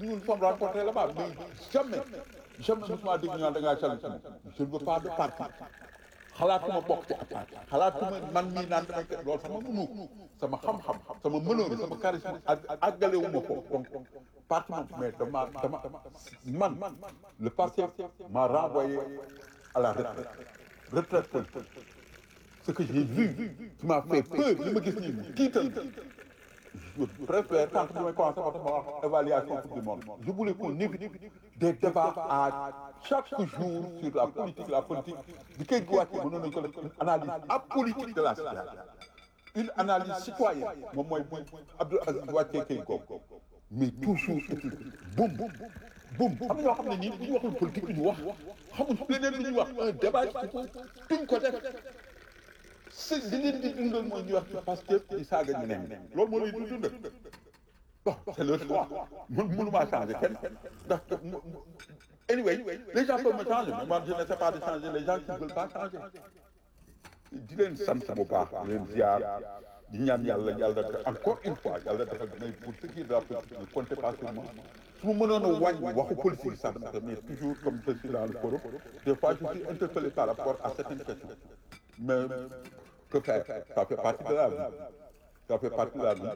nous nous sommes rencontrés là-bas mais jamais mosuma dégg ñu naan da ngaa challenge je ne veux pas de parti xalaatuma bokk ci parti xalaatuma man mii naan damay loolu sama mënu sama xam-xam sama mënoon sama charisme àggalewuma ko donc parti moom mais dama man le parti m'a renvoyé à la retraite politique ce que j'ai vu qui m'a fait peur li ma gis nii tiital je préfère quand je vais commencer par évaluation Coupe du monde je voulais qu'on évite des débats à chaque jour sur la politique di koy wàcce mënoon nañu ko def une analyse apolitique de la situation une analyse citoyenne moom mooy bu Abdou Aziz wàccee kay googu mais toujours boum am na ñoo xam ne nii bu ñu waxul politique du ñu wax xamuñ leneen lu ñuy wax un débat duñ ko def si li leen di dundal mooy ñuy wax ci Pastef di saaga ñu ne loolu moo leen di dundal bon c'est leur choix mënumaa changer kenn ndax anyway les gens peuvent me changer mais moi je n'essaie pas de changer les gens qui ne veulent pas changer di leen sant bu baax di leen ziar di ñaan yàlla encore une fois yàlla defal may pour ce qui est de la politique ne comptez pas sur moi su ma mënoon a wàññi waxu politique sax mais toujours comme je suis dans le forum des fois je suis interpellé par rapport à certaines questions mais que faire ça fait partie de la vie ça fait partie de la vie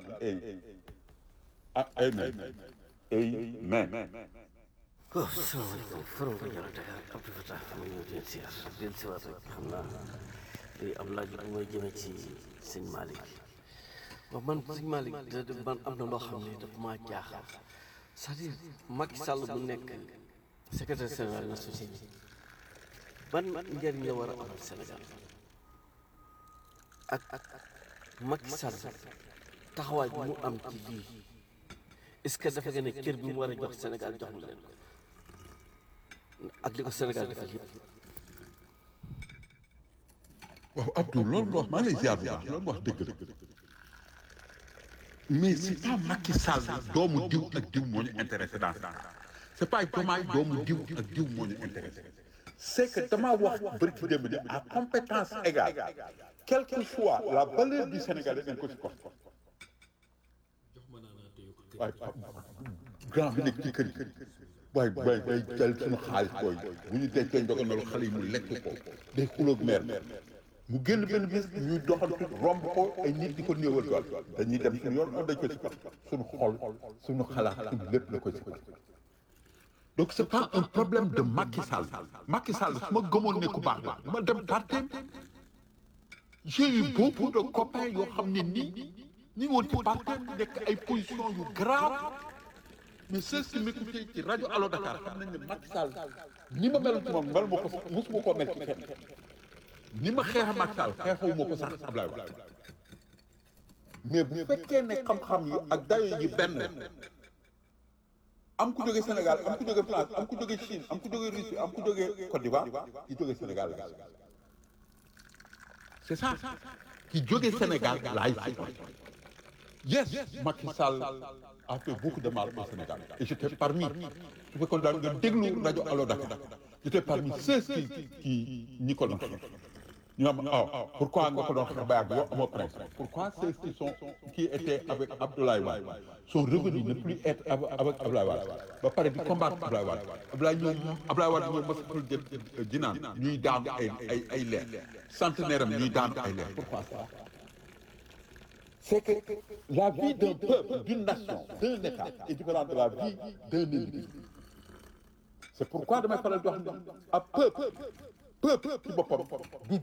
amen salaamaaleykum forom ko jara Dakar Abdou Fatah ma ñëw di leen siyaar di leen siwaat rek xam naa di am laaj bu may jëme ci sëñ Malick waaw man sëñ Malick man am na loo xam ne dafa maa jaaxal c'est-à-dire Macky Sall bu nekk secrétaire général des Nations Unies ban njëriñ la war a amal Sénégal ak Macky Sall taxawaay bi mu am ci lii est-ce que dafa gën a cër bi mu war a jox Sénégal jox na leen ko ak li ko Sénégal defal yëpp. waaw Abdou loolu wax maa ngi lay ziar bu baax loolu wax dëgg la mais c'est pas Macky Sall doomu diw ak diw moo ñu intéressé dans ça c'est pas Diomaye doomu diw ak diw moo ñu intéressé c'est que damaa wax bëri ci démb ni à compétence égale quel que soit la valeur du Sénégalais dañ ko ci ko waaye grand bi nekk ci kër yi waaye day jël suñu xaalis booy bu ñu dencee ndogandalu xale yi mu lekk ko day xuloog meer mu génn benn bés ñuy doxantu romb ko ay nit di ko néewal dool dañuy dem suñu yoon dañ ko ci ko suñu xol suñu xalaat suñu lépp la ko ci ko donc c'est pas un problème de Macky Sall Macky Sall su ma gëmoon ne ku baax la ma dem parteem j'ai eu beaucoup de copains yoo xam ne nii ñi ngi woon ci parteem nekk ay position yu grave mais ceux qui m'écoutaient ci rajo Allo Dakar xam nañ ne Macky Sall ni ma meloon ci moom mel ma ko mosuma koo mel ci kenn ni ma xeexa Macky Sall xeexawu ma ko sax Ablaye Wade mais bu fekkee ne xam-xam yi ak dayo yi benn am ku jógee Sénégal am ku jógee France am ku jógee Chine am ku jógee Russie am ku jógee Côte d'Ivoire ki jógee Sénégal la c'est ça ki jógee Sénégal laay supporté yes Macky Sall a fait beaucoup de mal au Sénégal et j'étais parmi su fekkoon daal nga déglu rajo Allo Dakar j'étais parmi ceux qui ñi ko doon ñu am pourquoi nga ko doon xeex ba ak yow amoo principe pourquoi ceux qui étaient avec Abdoulaye Wade sont revenus ne plus être avec Abdoulaye Wade ba pare di combattre Abdoulaye Wade Abdoulaye Wade ñoom masatul jël jinaan ñuy daanu ay leer centenaire am ñuy daanu ay leer pourquoi ça c'est que la vie d'un peuple, d'une nation, d'un État est différente de la vie d'un individu. C'est pourquoi damay faral di wax ab peuple ci boppam du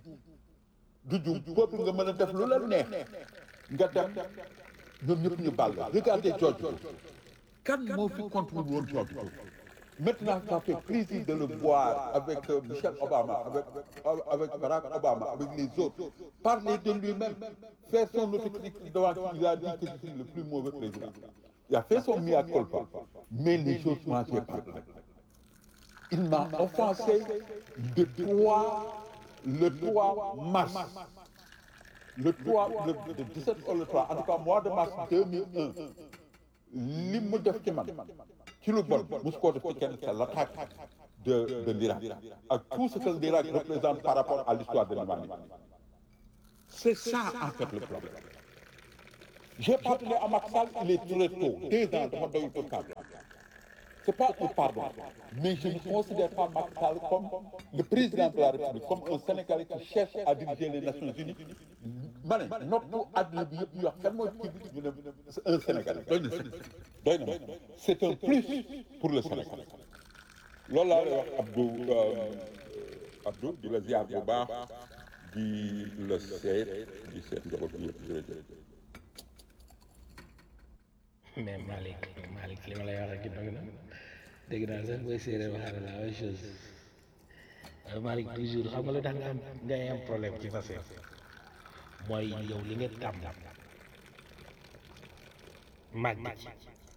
juum peuple nga mën a def lu la neex nga dem ñoom ñëpp ñu baal la regardez George Bush kan moo fi contre woon George Bush maintenant ça fait plaisir de le voir avec Michelle Obama avec Barack Obama avec les autres parler de lui-même faire son autocritique devant qui il a dit que je suis le plus mauvais président il a fait son mea culpa mais les choses m'ont fait parler il m'a offensé le 3 mars le 17 ou le 3 en tout cas mois de mars 2001 li mu def ci man ci lu bon mosu koo def ci kenn c'est l'attaque de l'Irak ak tout ce que l'Irak représente par rapport à l'histoire de l'humanité c'est ça en fait le problème j'ai parlé à Macky Sall il est très tôt 2 ans dafa doy pour cadre c'est pas un pardon mais je ne considère pas Macky Sall comme le président de la République comme un Sénégalais qui cherche à diriger les Nations Unies ma ne noppu àdduna bi yëpp ñu wax kan mooy kii bi ñu ne c'est un Sénégalais doy na c'est un plus pour le Sénégal loolu laa lay wax Abdou di la ziar bu baax di la seet di seet njaboot bi yëpp jërëjëf. mais Malick li ma lay wax ak dëgg na dégg naa sax booy séeréer waxaale la même chose Malick toujours xam nga lu tax ngay am problème ci Pastef mooy yow li nga tàmm màgg ci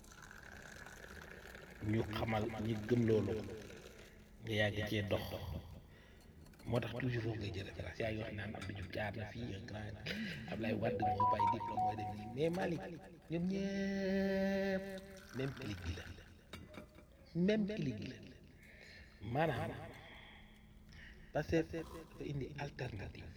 ñu xamal ñu gëm loolu nga yàgg cee dox moo tax toujours foofu ngay jël référence yaa ngi wax naan Abdou Diouf jaar na fii un grand Ablaye Wade moo bàyyi diplôme mooy def nii mais Malick ñoom ñëpp même clique gi la même clique gi la maanaam parce que dafa indi alternative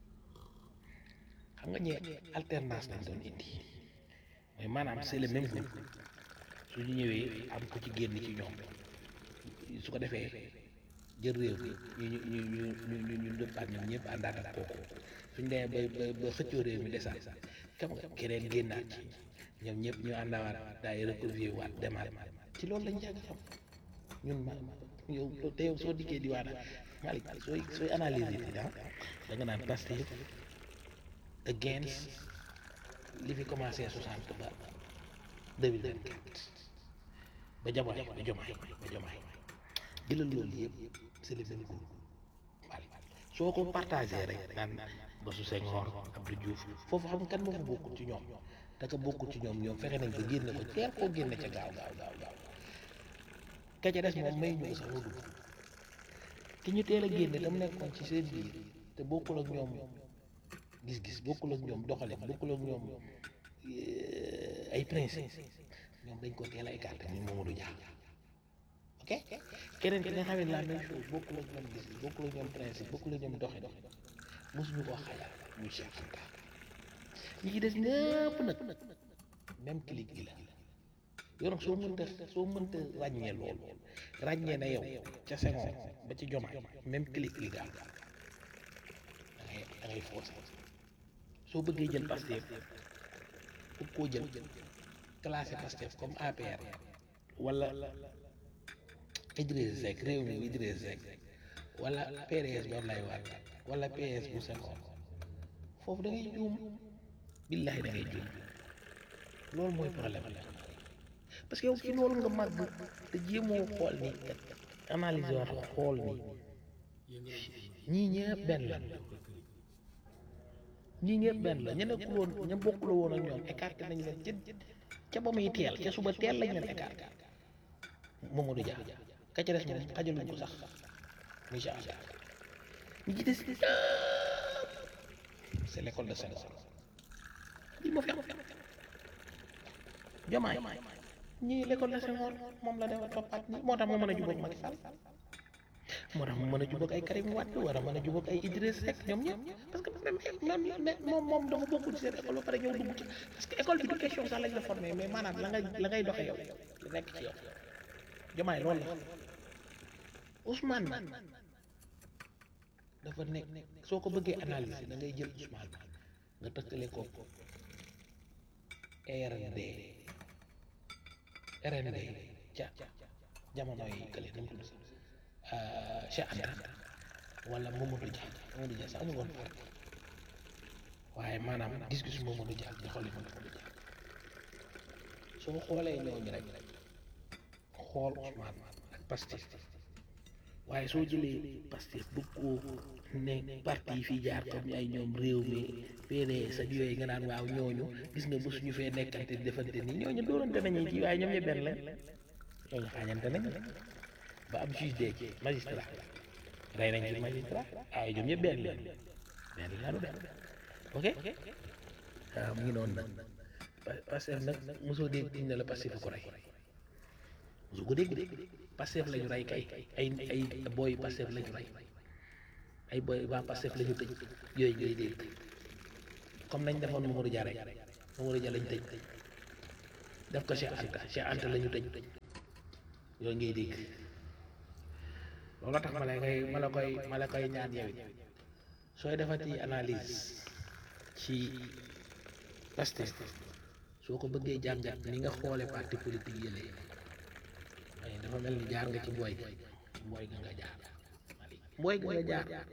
xam nga ñee alternance lañ doon indi mooy maanaam c'est le même groupe su ñu ñëwee am ko ci génn ci ñoom su ko defee jël réew bi ñu dëppaat ñoom ñëpp àndaat ak kooku suñ demee ba xëccoo réew mi desaat xam nga keneen génnaat ci ñoom ñëpp ñu àndawaat daay recouvrer waat demaat ci loolu lañ jàng xam ñun yow te yow soo dikkee di waana Malick sooy analyser ti da nga naan Pastef against li fi commencé 60 ba 2024 ba jamono ba jomaay jëlal loolu yëpp c'est le même groupe Malick soo ko partagé rek naan Bassou Senghor Abdou Diouf foofu xam kan moo fa bokkul ci ñoom te ka bokkul ci ñoom fexe nañ ko génne ko teel koo génne ca gaaw ka ca des moom may ñu ko sax mu dugg ki ñu teel a génne tam nekkoon ci seen biir te bokkul ak ñoom gis-gis bokkul ak ñoom doxalin bokkul ak ñoom ay principe ñoom dañ ko teel a écarté muy Mamadou Dia ok keneen ki nga xam ne la même chose bokkul ak ñoom gis-gis bokkul ak ñoom principe bokkul ak ñoom doxalin mosuñu koo xalaat muy Cheikh Anta ñi ci des ñëpp nag même clique gi la yow nag soo mënta ràññee loolu ràññee na yow ca Senghor ba ci Diomaye même clique li gaal da ngay forcé soo bëggee jël Pastef bëgg koo jël classé Pastef comme APR wala Idriss Seck réew mi Idriss Seck wala PDS bi Abdoulaye Wade wala PS bu Senghor foofu da ngay juum billahi da ngay juum loolu mooy problème parce que yow ci loolu nga màgg te jéemoo xool ni analyse war xool ni ñii ñëpp benn la ña nekkul woon ña bokkul woon ak ñoom écarté nañ leen ca ba muy teel ca suba teel lañ leen écarté Mamadou Dia ka ca des moom xajaluñ ko sax muy Cheikh Anta ñi ci des c'est l'école de Senghor lii moo fi am Diomaye ñii l'école de Senghor moom la defa toppaat ñi moo tax mu mën a jubóog Macky Sall moo tax mu mën a jubóog ay Karim Wade war a mën a jubóog ay Idriss Seck ñoom ñëpp parce que même moom dafa bokkul ci seen école ba pare ñëw dugg ci parce que école bi du question sax lañ la formé mais maanaam la ngay doxe yow lu nekk ci yow Diomaye loolu la Ousmane nag dafa nekk soo ko bëggee analyser da ngay jël Ousmane nga tëkkale ko RND ca jamono yi kële nu mu tudd Cheikh Anta wala Mamadou Dia sax amul woon parti waaye maanaam gis-gis Mamadou Dia doxali Mamadou Dia soo xoolee ñooñu rek xool Ousmane ak Pastef waaye soo jëlee Pastef bëgg koo ne parti yi fii jaar comme ay ñoom réew mi PDS ak yooyu nga naan waaw ñooñu gis nga bu suñu fee nekkante defante ni ñooñu doorante nañu ci waaye ñoom ñu benn la ñooñu xaañante nañ ba am juge de magistrat rey nañ ci magistrat waaye ñoom ñëpp benn la du benn ok waaw mu ngi noonu nag Pastef nag mosoo dégg diñ ne la Pastef ko rey mosoo ko dégg de Pastef lañu rey kay ay booy Pastef lañu rey ay booy waa Pastef lañu tëj yooyu ngay dégg comme nañ defoon Mamadou Dia rek Mamadou Dia lañu tëj def ko Cheikh Anta lañu tëj yooyu ngay dégg loolu tax ma la koy ñaan yow it sooy defati analyse ci Pastef soo ko bëggee jàngat ni nga xoole parti politique yële ay dafa mel ni jaar nga ci mbooy ga nga jaar mbooy ga nga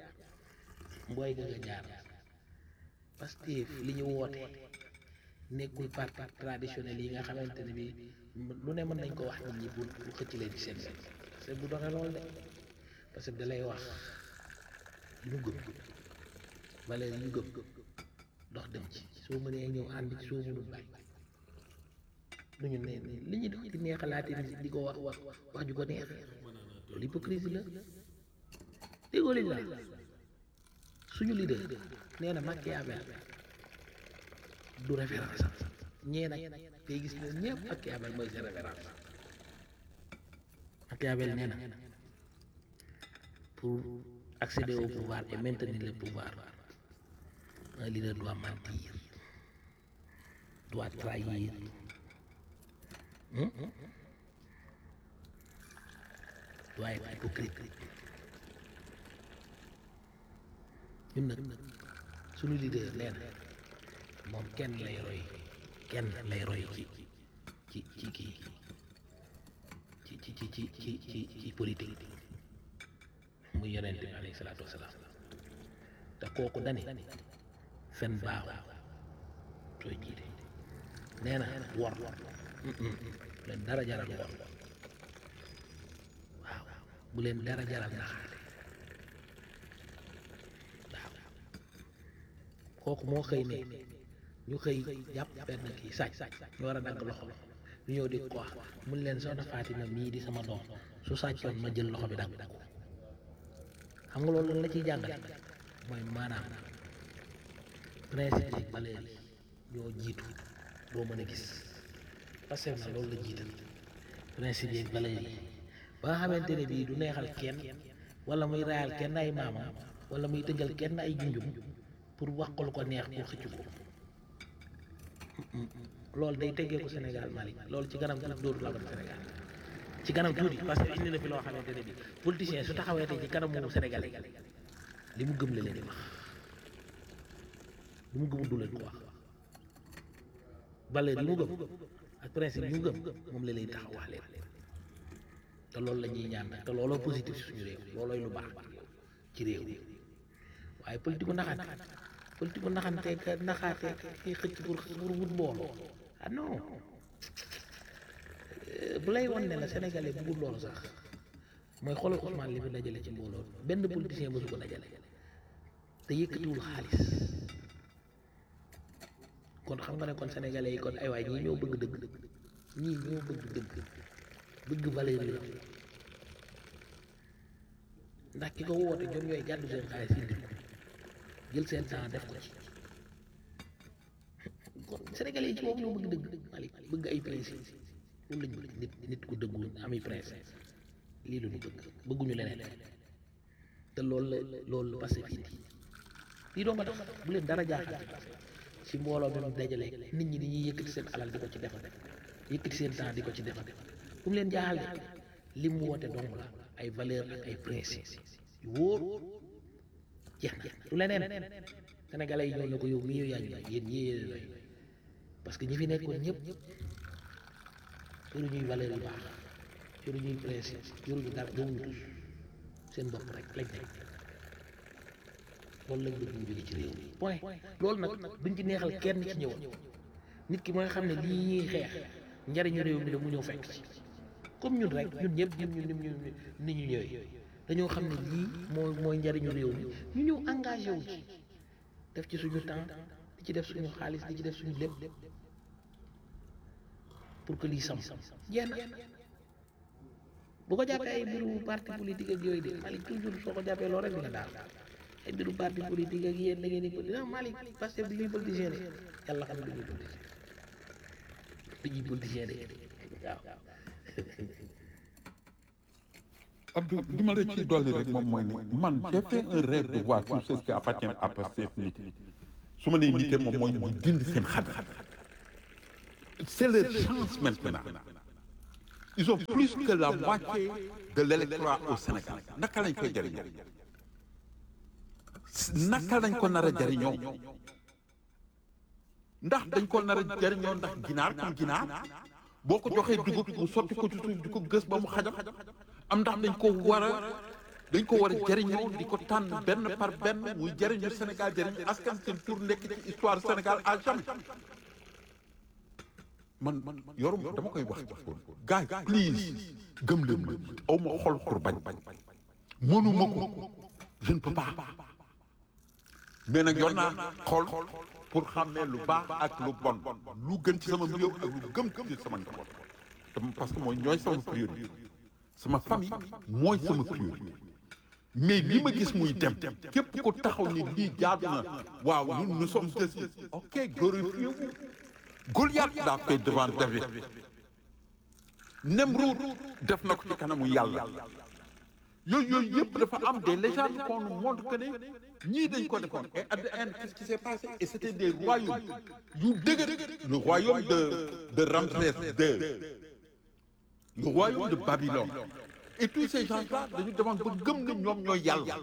jaar Pastef li ñu woote nekkul parti traditionnel yi nga xamante ne bi lu ne mën nañ ko wax nit ñi bu xëcc leen ci seen c'est bu doxee lool de parce que da lay wax lu gëm valeur yu gëm dox dem ci soo mënee ñëw ànd ci soo mënul bàyyi lu ñu ne li ñuy dox di neexalaate nit di ko wax ju ko neex loolu hypocrisie la déggoo lañ la suñu leader nee na Machiavel du référence ñee nag ngay gis ne ñëpp Machiavel mooy seen référence Machiavel nee na pour accéder au pouvoir et maintenir le pouvoir un leader doit mentir doit trahir doit être hypocrite ñun nag suñu leader nee na moom kenn lay roy ci politique muy yonent bi alayhi salaatu wasalaam te kooku dani fen baaxul sooy jiite nee na wor leen dara jaral wor waaw bu leen dara jaral naxaate waaw kooku moo xëy ne ñu xëy jàpp benn kii sàcc ñu war a dagg loxo ñu ñëw di ko wax mun leen soxna Fatima mii di sama doom su sàccoon ma jël loxo bi dagg ko xam nga loolu lan la ciy jàngale mooy maanaam principe yi valeur yi ñoo jiitu doo mën a gis parce que loolu la jiital principe yi valeur yi ba nga xamante ne bii du neexal kenn wala muy raayal kenn ay maamam wala muy tëngal kenn ay junjum pour wax ko lu ko neex pour xëcc ko loolu day teggee ko Sénégal Malick loolu ci kanam tuuti dootu la ko Sénégal ci kanam tuuti parce que indi na fi loo xamante ne bi politicien su taxawee tey ci kanamu Sénégalais li mu gëm la leen di wax li mu gëmul du leen ko wax valeur yi mu gëm ak principe yi mu gëm moom la lay taxaw wax leen te loolu la ñuy ñaan te looloo positif suñu réew loolooy lu baax ci réew waaye politique bu naxante ka naxaate kii xëcc pour wut mbooloo ah non bu lay won ne la sénégalais bëggul loolu sax mooy xoolal Ousmane li fi dajale ci mbooloo benn politicien mësu ko dajale te yëkkatiwul xaalis kon xam nga ne kon sénégalais yi kon ay waay ñii ñoo bëgg dëgg bëgg valeur yi ndax ki ko woote ñoom ñooy gàddu seen xaalis indi ko jël seen temps def ko ci kon sénégalais yi ci moom ñoo bëgg dëgg Malick bëgg ay principe loolu lañ bëgg nit ku dëggu ami principe lii la ñu bëgguñu leneen te loolu passé fii lii doo nga tax bu leen dara jaaxal ci mbooloo bi mu dajalee nit ñi dañuy yëkkati seen alal di ko ci defal yëkkati seen temps di ko ci defal bu mu leen jaaxal de li mu woote dong la ay valeur ak ay principe yu wóor jeex na du leneen sénégalais yi ñoo ne ko yow mii yow yaa ñu yéen ñii lay parce que ñi fi nekkoon ñëpp yoru ñuy valeur yu baax yoru ñuy principe yoru ñu dara doomu tus seen bopp rek lañ nekk loolu lañ bëgg ñu jóge ci réew mi point loolu nag duñ ci neexal kenn ci ñëwoon nit ki mooy xam ne lii ñuy xeex njariñu réew mi la mu ñëw fekk ci comme ñun rek ñun ñëpp ñun ni ñu ñëwee dañoo xam ne lii mooy njariñu réew mi ñu ñëw engagé wu ci def ci suñu temps di ci def suñu xaalis di ci def suñu lépp pour que lii sam jeex na bu ko jàppee ay mbiru parti politique ak yooyu de Malick toujours soo ko jàppee loolu rek nga daal ay mbiru parti politique ak yéen da ngeen di politique non Malick parce que bi ñuy politicien de yàlla xam ne du ñuy politicien de waaw. Abdou li ma la ci dolli rek moom mooy ne man j'ai fait un rêve de voir tout ce qui appartient à Pastef nit su ma nee nitee moom mooy ñu dindi seen xam-xam c'est leur chance maintenant ils ont plus que la moitié de l'électorat au Sénégal naka lañ koy jariñoo naka lañ ko nar a jariñoo ndax dañ ko nar a jariñoo ndax ginaar comme ginaar boo ko joxee dugub mu sotti ko ci suuf di ko gës ba mu xajam am ndax dañ ko war a jariñoo di ko tànn benn par benn muy jariñu Sénégal jariñu askan seen pour nekk ci histoire Sénégal à jamais man yorum dama koy wax gars yi please gëm leen ma aw ma xol pour bañ mënuma ko je ne peux pas mais nag yor naa xol pour xàmmee lu baax ak lu bon lu gën ci sama réew ak lu gëm ci sama njaboot parce que mooy ñooy sama priorité sama famille mooy sama priorité mais li ma gis muy dem képp ko taxaw ni lii jaadu na waaw ñun nous sommes dessus ok glorifiez-vous Goliath daa fait devant David Nemrod def na ko ci kanamu yàlla yooyu yëpp dafa am des légendes qu'on nous montre que ne ñii dañ ko defoon et at the end qu'est-ce qui s'est passé et c'était des royaumes yu dëgër le royaume de Ramsès II le royaume de Babylone et tous ces gens-là dañu demoon ba gëm ne ñoom ñooy yàlla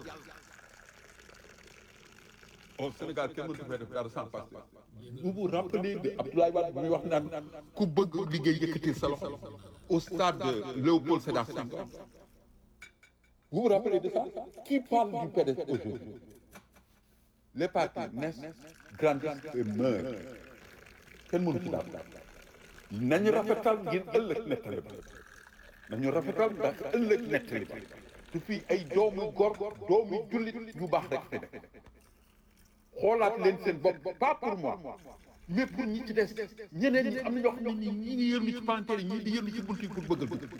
au Sénégal kenn mënut fee def dara sans passer vous vous rappelez de Abdoulaye Wade muy wax naan ku bëgg liggéey yëkkatil sa loxo au stade de Léopold Sédar Senghor vous vous rappelez de ça qui parle du PDS aujourd'hui les partis naissent grandissent et meurent kenn mënu ci daal nañu rafetal ngir ëllëg nettali ba nañu rafetal ndax ëllëg nettali ba su fi ay doomu gor doomu jullit yu baax rek fi def xoolaat leen seen bopp pas pour moi mais pour ñi ci des ñeneen ñi am na ñoo xam ne ñi ngi yërnu ci palanteer yi ñii di yërnu ci bunt yi pour bëggal dugg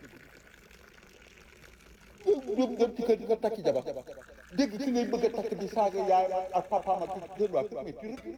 yóbbu dem ci kër di nga takki jabar dégg ci ngay bëgg a takk di saaga yaay ak papaam ak dén waa mais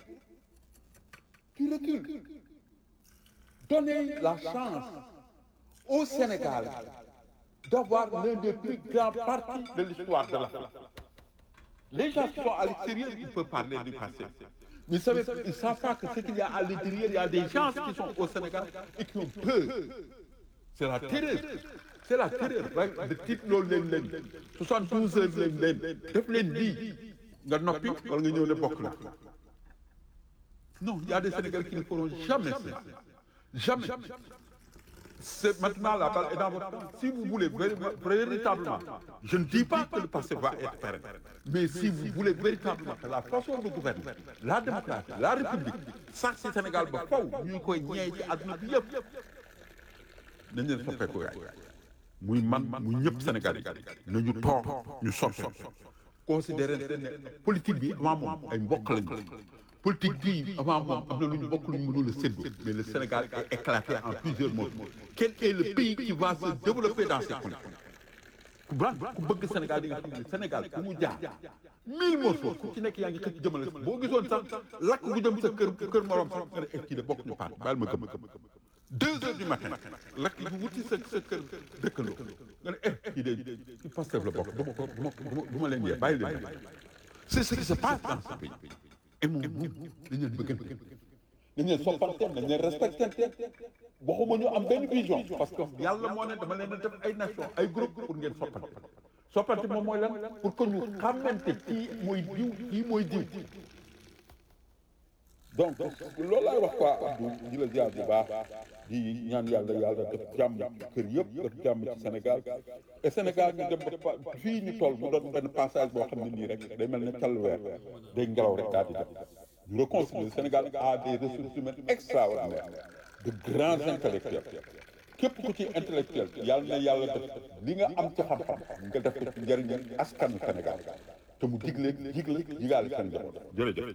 tu recules donnez la chance au Sénégal d'avoir l'un des plus grands partis de l'histoire de l'Afrique. Les gens qui sont à l'extérieur, ils peuvent parler du passé. Mais ils ne savent pas que ce qu'il y a à l'intérieur, il y a des gens qui sont au Sénégal et qui ont peur. C'est la terreur. C'est la terreur. Le titre loolu leen 72 heures leen def leen lii nga noppi wala nga ñëw ne bokk la. Non, il y a des Sénégalais qui ne feront jamais ça. Jamais. C'est maintenant la balle est dans votre camp. Si vous voulez véritablement, je ne dis pas que le passé va être pérenne, mais si vous voulez véritablement que la façon de gouverner, la démocratie, la République, sax ci Sénégal ba faw ñu koy ñeey ci àdduna bi yëpp nañ leen soppeeku yaay muy man muy ñëpp Sénégal yi nañu toog ñu soppeeku considérer ne politique bi avant moom ay mbokk lañu politique bii avant moom am na lu ñu bokk lu ñu mënul a séddu mais le Sénégal est éclaté en plusieurs modes. Quel est le pays qui va se développer dans ces politiques ku bëgg Sénégal di nga xam ne Sénégal ku mu jaar 1000 morceaux ku ci nekk yaa ngi xëcc jëmale boo gisoon sax lakk bu jëm sa kër morom sax nga ne kii de bokk ñu paat baal ma gëm 2 heures du matin lakk bu wuti sa kër dëkkandoo nga ne kii de ci Pastef la bokk du ma leen yee bàyyi leen c'est ce qui se passe dans ce pays. Et moom dañ leen bëggante dañ leen soppante dañ leen respectante waxuma ñu am benn vision parce que yàlla moo ne dama leen a def ay nation ay groupe pour ngeen soppante moom mooy lan pour que ñu xamante kii mooy diw kii mooy diw donc loolu laay wax quoi Abdou di la ziar bu baax di ñaan yàlla def jàmm kër yëpp def jàmm ci Sénégal et Sénégal ñu dem ba fii ñu toll mu doon benn passage boo xam ne nii rek day mel ne calvaire day ngelaw rek daal di def ñu reconstruire le Sénégal a des ressources humaines extraordinaires de grands intellectuels képp ku ci intellectuel yàlla na yàlla def li nga am ci xam-xam nga def ko ci njëriñu askanu Sénégal te mu jigaale seen njaboot jërëjëf.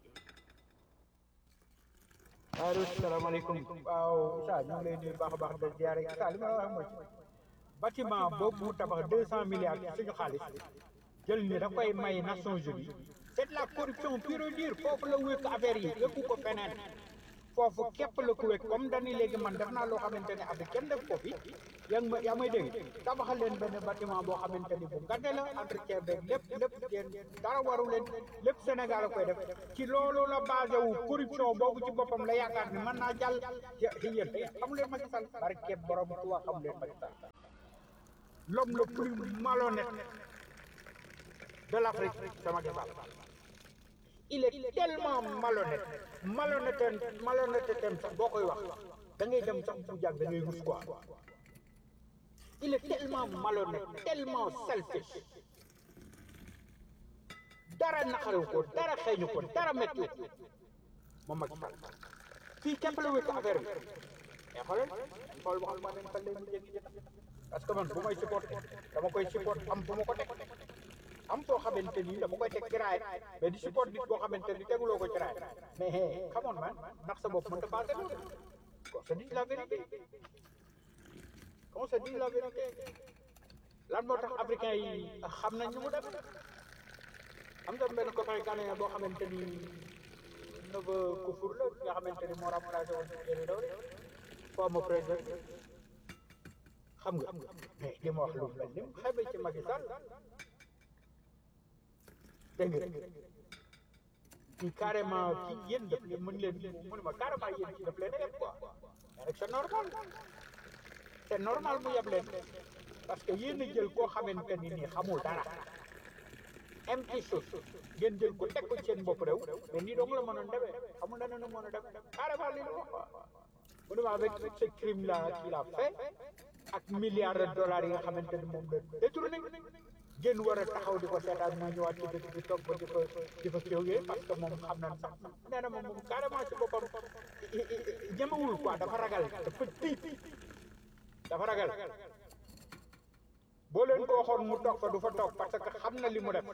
allo salaamaaleykum waaw Issa ñu ngi lay nuyu baax a baax de ziare Issa li ma la wax mooy bâtiment boobu mu tabax 200 milliards ci suñu xaalis jël ni da koy may Nations Unies c'est de la corruption pure et dure foofu la wékk affaire yi wékku ko feneen foofu képp la ku wekk comme dañuy léegi man def naa loo xamante ne Afrique kenn def ko fi yaa may dégg tabaxal leen benn bâtiment boo xamante ni bu ngande la entretien beeg lépp yéen dara waru leen lépp Sénégal a koy def ci loolu la basé wu corruption boobu ci boppam la yaakaar ni mën naa jàll yéen xamu leen Macky Sall barke borom Tuuba xamu leen Macky Sall l'homme le plus malhonnête de l'Afrique c'est Macky Sall. Il est tellement malhonnête tem sax boo koy wax da ngay dem sax bu jàgg da ngay rus quoi il est tellement malhonnête tellement selfish dara naqarew ko dara xeeñu ko dara méttiw ko moom Macky Sall fii képp la wékk affaire bi mais xool waxal ma leen fan lay mu jéggi parce que man bu may support dama koy support am fu ma ko teg am foo xamante ni dama koy teg kiraay mais di support nit boo xamante ni teguloo ko kiraay mais come on man ndax sa bopp mënta passé loolu qu'on se dise la vérité qu'on se dise la vérité lan moo tax africain yi xam nañ ñu mu def am nga benn copain ghanéen boo xamante ni neveu Koufour la nga xamante ni moo remplacé woon Thierry Dory former président xam nga mais li ma wax lu mel ni xamee ci Macky Sall dégg nga kii carrément kii yéen daf leen mën leen mu ne ma carrément yéen ci daf leen a yeb quoi mais nag c'est normal mu yeb leen parce que yéen a jël koo xamante ni nii xamul dara empty chose ngeen jël ko teg ko ci seen bopp réew mais nii dong la mënoon demee xamul na nu mën a dem carrément li la wax quoi mu ne ma avec ce crime là qu'il a fait ak milliards de dollars yi nga xamante ni moom la détourné génn war a taxaw di ko seetaan mu ñëwaat ci dëkk bi toog ba di fa kéwgee parce que moom xam nañ sax nee na moom carrément ci boppam ñemewul quoi dafa ragal dafa tiit dafa ragal boo leen ko waxoon mu toog fa du fa toog parce que xam na li mu def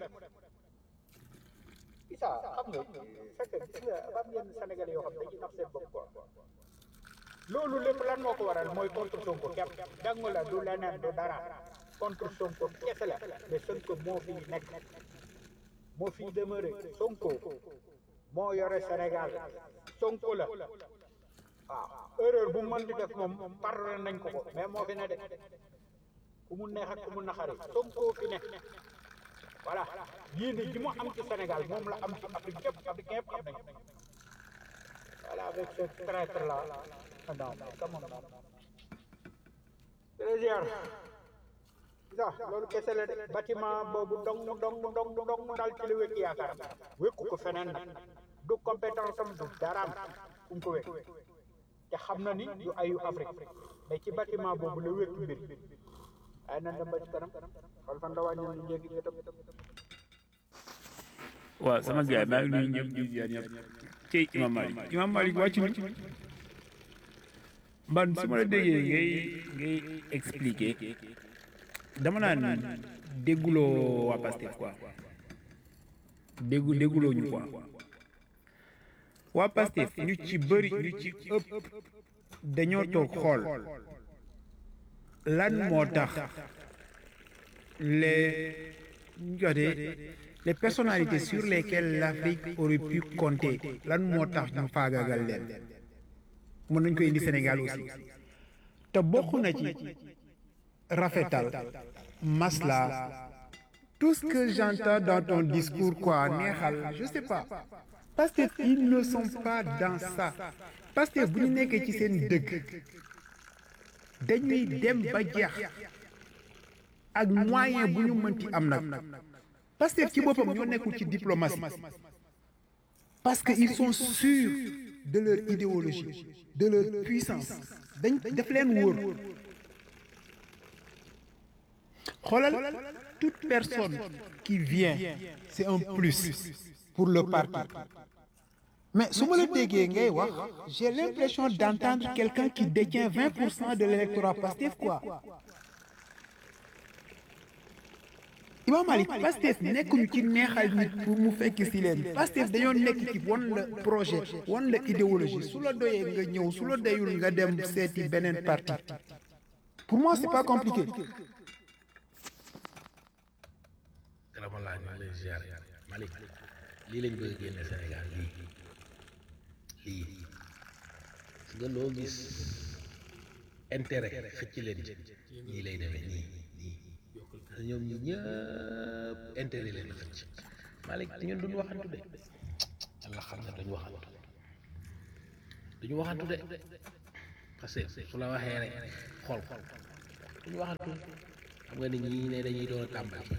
isa xam nga fekk gis nga am yenn Sénégalais yoo xam ne dañuy nax seen bopp quoi loolu lépp lan moo ko waral mooy contre Sonko képp jàng la du leneen du dara contre Sonko kese la mais Sonko moo fi nekk moo fi demeuré Sonko moo yore Sénégal Sonko la waaw erreur bu mën di def moom pardonné nañ ko mais moo fi ne de ku mu neex ak ku mu naxari Sonko fi ne voilà yéene ji mu am ci Sénégal moom la am ci Afrique yëpp Afrique yëpp xam nañ voilà avec ce traître là non come on loolu kese la de bâtiment boobu dong daal ci la wékk yaakaar wékku ko feneen nag du compétence am du daraam fu mu ko wékk te xam na ni du ayu Afrique mais ci bâtiment boobu la wékk mbir ay nan dem ba ci kanam xool fan la wàññi ñu njëkk ñi tam waaw sama gars maa ngi nuyu ñëpp di ziar ñëpp ci Imam Malik wàcc na man su ma la déggee ngay expliquer dama naan dégguloo waa Pastef quoi dégguloo ñu quoi waa Pastef ñu ci bëri ñu ci ëpp dañoo toog xool lan moo tax les personnalités sur lesquelles l'Afrique aurait pu compter lan moo tax ñu faagagal leen mën nañ ko indi Sénégal aussi te bokk na ci rafetal masla tout ce que j'entends dans ton discours quoi neexal je sais pas parce que ils ne sont pas dans ça parce que bu ñu nekkee ci seen dëgg dañuy dem ba jeex ak moyen bu ñu mënti am nag parce que ci boppam ñoo nekkul ci diplomatie parce que ils sont sûrs de leur idéologie de leur puissance dañ def leen wóor xoolal toute personne qui vient c'est un plus pour le parti mais su ma la déggee ngay wax j'ai l'impression d'entendre quelqu'un qui détient 20% de l'électorat Pastef quoi Imam Malik Pastef nekkuñu ci neexal nit pour mu fekk si leen Pastef dañoo nekk ci wan la projet wan la idéologie su la doyee nga ñëw su la doyul nga dem seeti beneen parti pour moi c'est pas compliqué. salaamaaleykum maa ngi lay ziar Malik lii lañ bëgg génne Sénégal lii parce que loo gis intérêt xëcc leen ci ñii lay demee nii ñoom ñi ñëpp intérêt leen xëcc Malick ñun duñu waxantu de yàlla xam ne duñu waxantu de parce que su la waxee rek xool duñu waxantu xam nga ni ñii ne dañuy door a tàmbali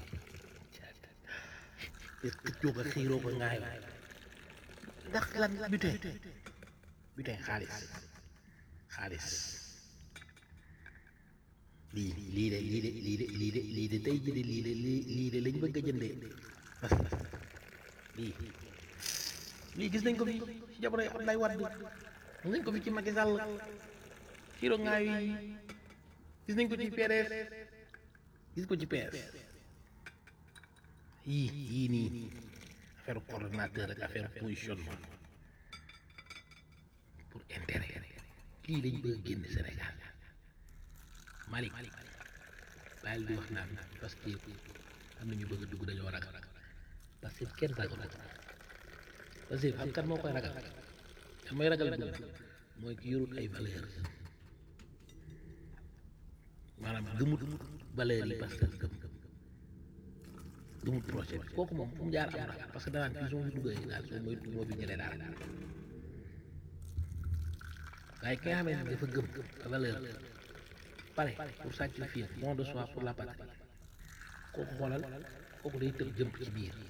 xëccoo ko xiiroo ko ngaay ndax lan butin xaalis lii de tey ji de lii de lañ bëgg a jëndee parce que lii gis nañ ko fi ci jamonoy Abdoulaye Wade gis nañ ko fi ci Macky Sall xiiroo ngaay yi gis nañ ko ci PDS gis ko ci PS yii nii affaire coordonnateur ak affaire positionnement pour intérêt lii lañ bëgg a génn Sénégal Malick bàyyil di wax naan parce que am na ñu bëgg a dugg dañoo ragal parce que kenn ragal parce que xam kan moo koy ragal damay ragal dugg mooy ki yorut ay valeur maanaam gëmut valeur yi parce que gëmut projet bi kooku moom fu mu jaar am na parce que danaan fii su ma fi duggee daal soo mooy moo fi jëlee daal waaye ki nga xamee ne dafa gëm valeur pare pour sacrifier don de soi pour la patrie kooku xoolal kooku day tëb jëm ci biir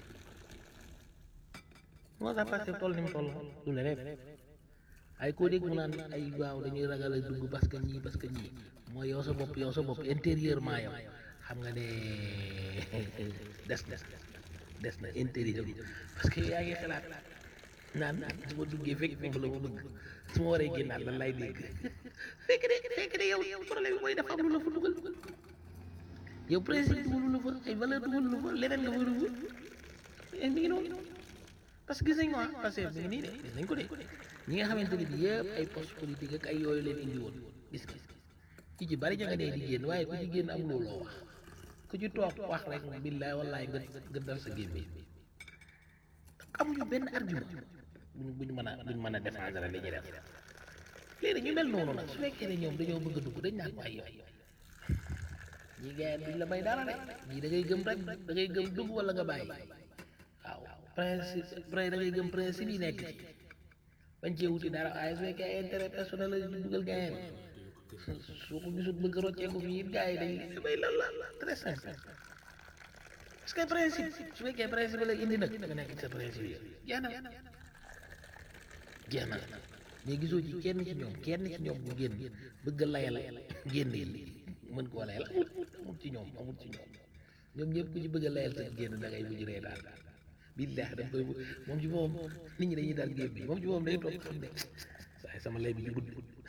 moo tax parce que toll ni mu toll du leneen ay koo dégg mu naan ay waaw dañuy ragal a dugg parce que ñii mooy yow sa bopp intérieurement yow xam nga ne des na intérieur parce que yaa ngi xalaat naan su ma duggee fekk foofu la ma bëgg su ma waree génnaat lan lay dégg fekk de yow problème bi mooy dafa am lu la fa dugal yow principe dugalu la fa ay valeur dugalu la fa leneen nga fa dugal mi ngi noonu parce que gis nañ ko parce que mi ngi nii de gis nañ ko de ñi nga xamante ne bi yëpp ay poste politique ak ay yooyu leen indi woon gis ki ci bari ña nga dee di génn waaye ku ci génn am looloo wax ku ci toog wax rek billaay wallaay nga dal sa gémmiñ amuñu benn argument buñ mën a défendre li ñu def léegi ñu mel noonu nag su fekkee ne ñoom dañoo bëgg a dugg dañ naan waay yow ñii gars duñ la may dara rek ñii da ngay gëm rek da ngay gëm dugg wala nga bàyyi waaw principe da ngay gëm principe yi nekk ci bañ cee wuti dara waaye su fekkee intérêt personnel la di dugal gars soo ko gisut bëgg a rocceeku fii it gars yi dañ damay lan la très simple parce que principe su fekkee principe la indi nag da nga nekk sa principe yi jeex na mais gisoo ci kenn ci ñoom bu génn bëgg a layal génn yi mën koo layal amul ci ñoom ñoom ñëpp ku ci bëgg a layal sa génn da ngay mujj ree daal billahi daf koy moom ci moom nit ñi dañuy daal génn bi moom ci moom day toog xam ne waaye sama lay bi jubut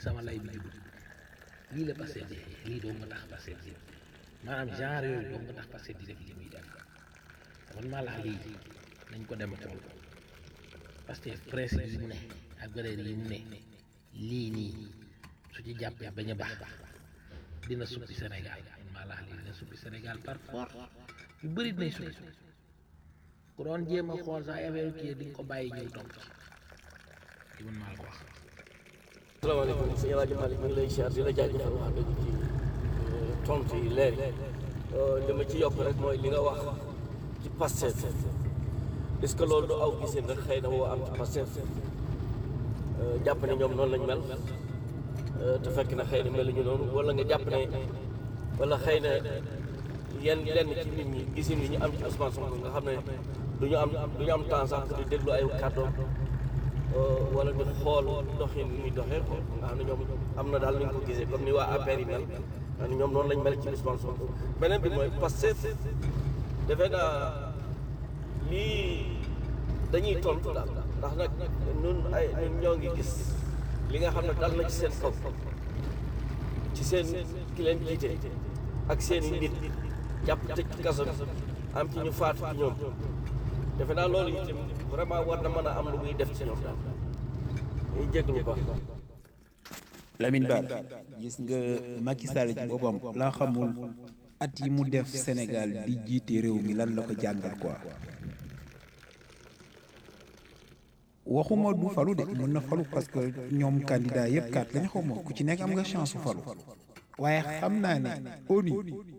lii la passé bi lii doo nga tax passé bi maanaam genre yooyu doo nga tax passé di def li muy def man maa laa lii nañ ko dem xool parce que principe yi mu ne ak valeur yi mu ne lii nii su ci jàppee bañ a baax dina suppi Sénégal man maa laa lii dina suppi Sénégal par force yu bëri dinay suppi ku doon jéem a xool sax affaire kii di nga ko bàyyi ñëw topp ci man maa la ko wax. asalaamaaleykum sëñ El Hadj Malick ñu ngi lay siyaar di la jaajëfal wax dëgg ci tontu yi leer li ma ci yokk rek mooy li nga wax ci Pastef est-ce que loolu du aw gisee nag xëy na woo am ci Pastef jàpp ne ñoom noonu lañ mel te fekk na xëy na meluñu noonu wala nga jàpp ne wala xëy na yenn lenn ci nit ñi gisin yi ñu am ci Ousmane Sonko nga xam ne duñu am temps sax di déglu ay kàddoom wala di xool doxin muy doxee ko nga xam ne ñoom am na daal nañ ko gisee comme ni waa APR yi mel ñoom noonu lañ mel ci Ousmane Sonko beneen bi mooy Pastef defe naa lii dañuy tontu daal ndax nag ñun ñoo ngi gis li nga xam ne dal na ci seen kaw ci seen ki leen jiite ak seen mbir jàpp tëj ci kaso bi am ci ñu faatu ci ñoom defe naa loolu itam vraiment war na mën a am lu muy def ci ñoom daal ñuy jégalu ko. Lamine Ba gis nga Macky Sall ci boppam laa xamul at yi mu def Sénégal di jiite réew mi lan la ko jàngal quoi waxuma du falu de mën na falu parce que ñoom candidat yëpp 4 lañ xaw ma ku ci nekk am nga chance su falu waaye xam naa ne ONU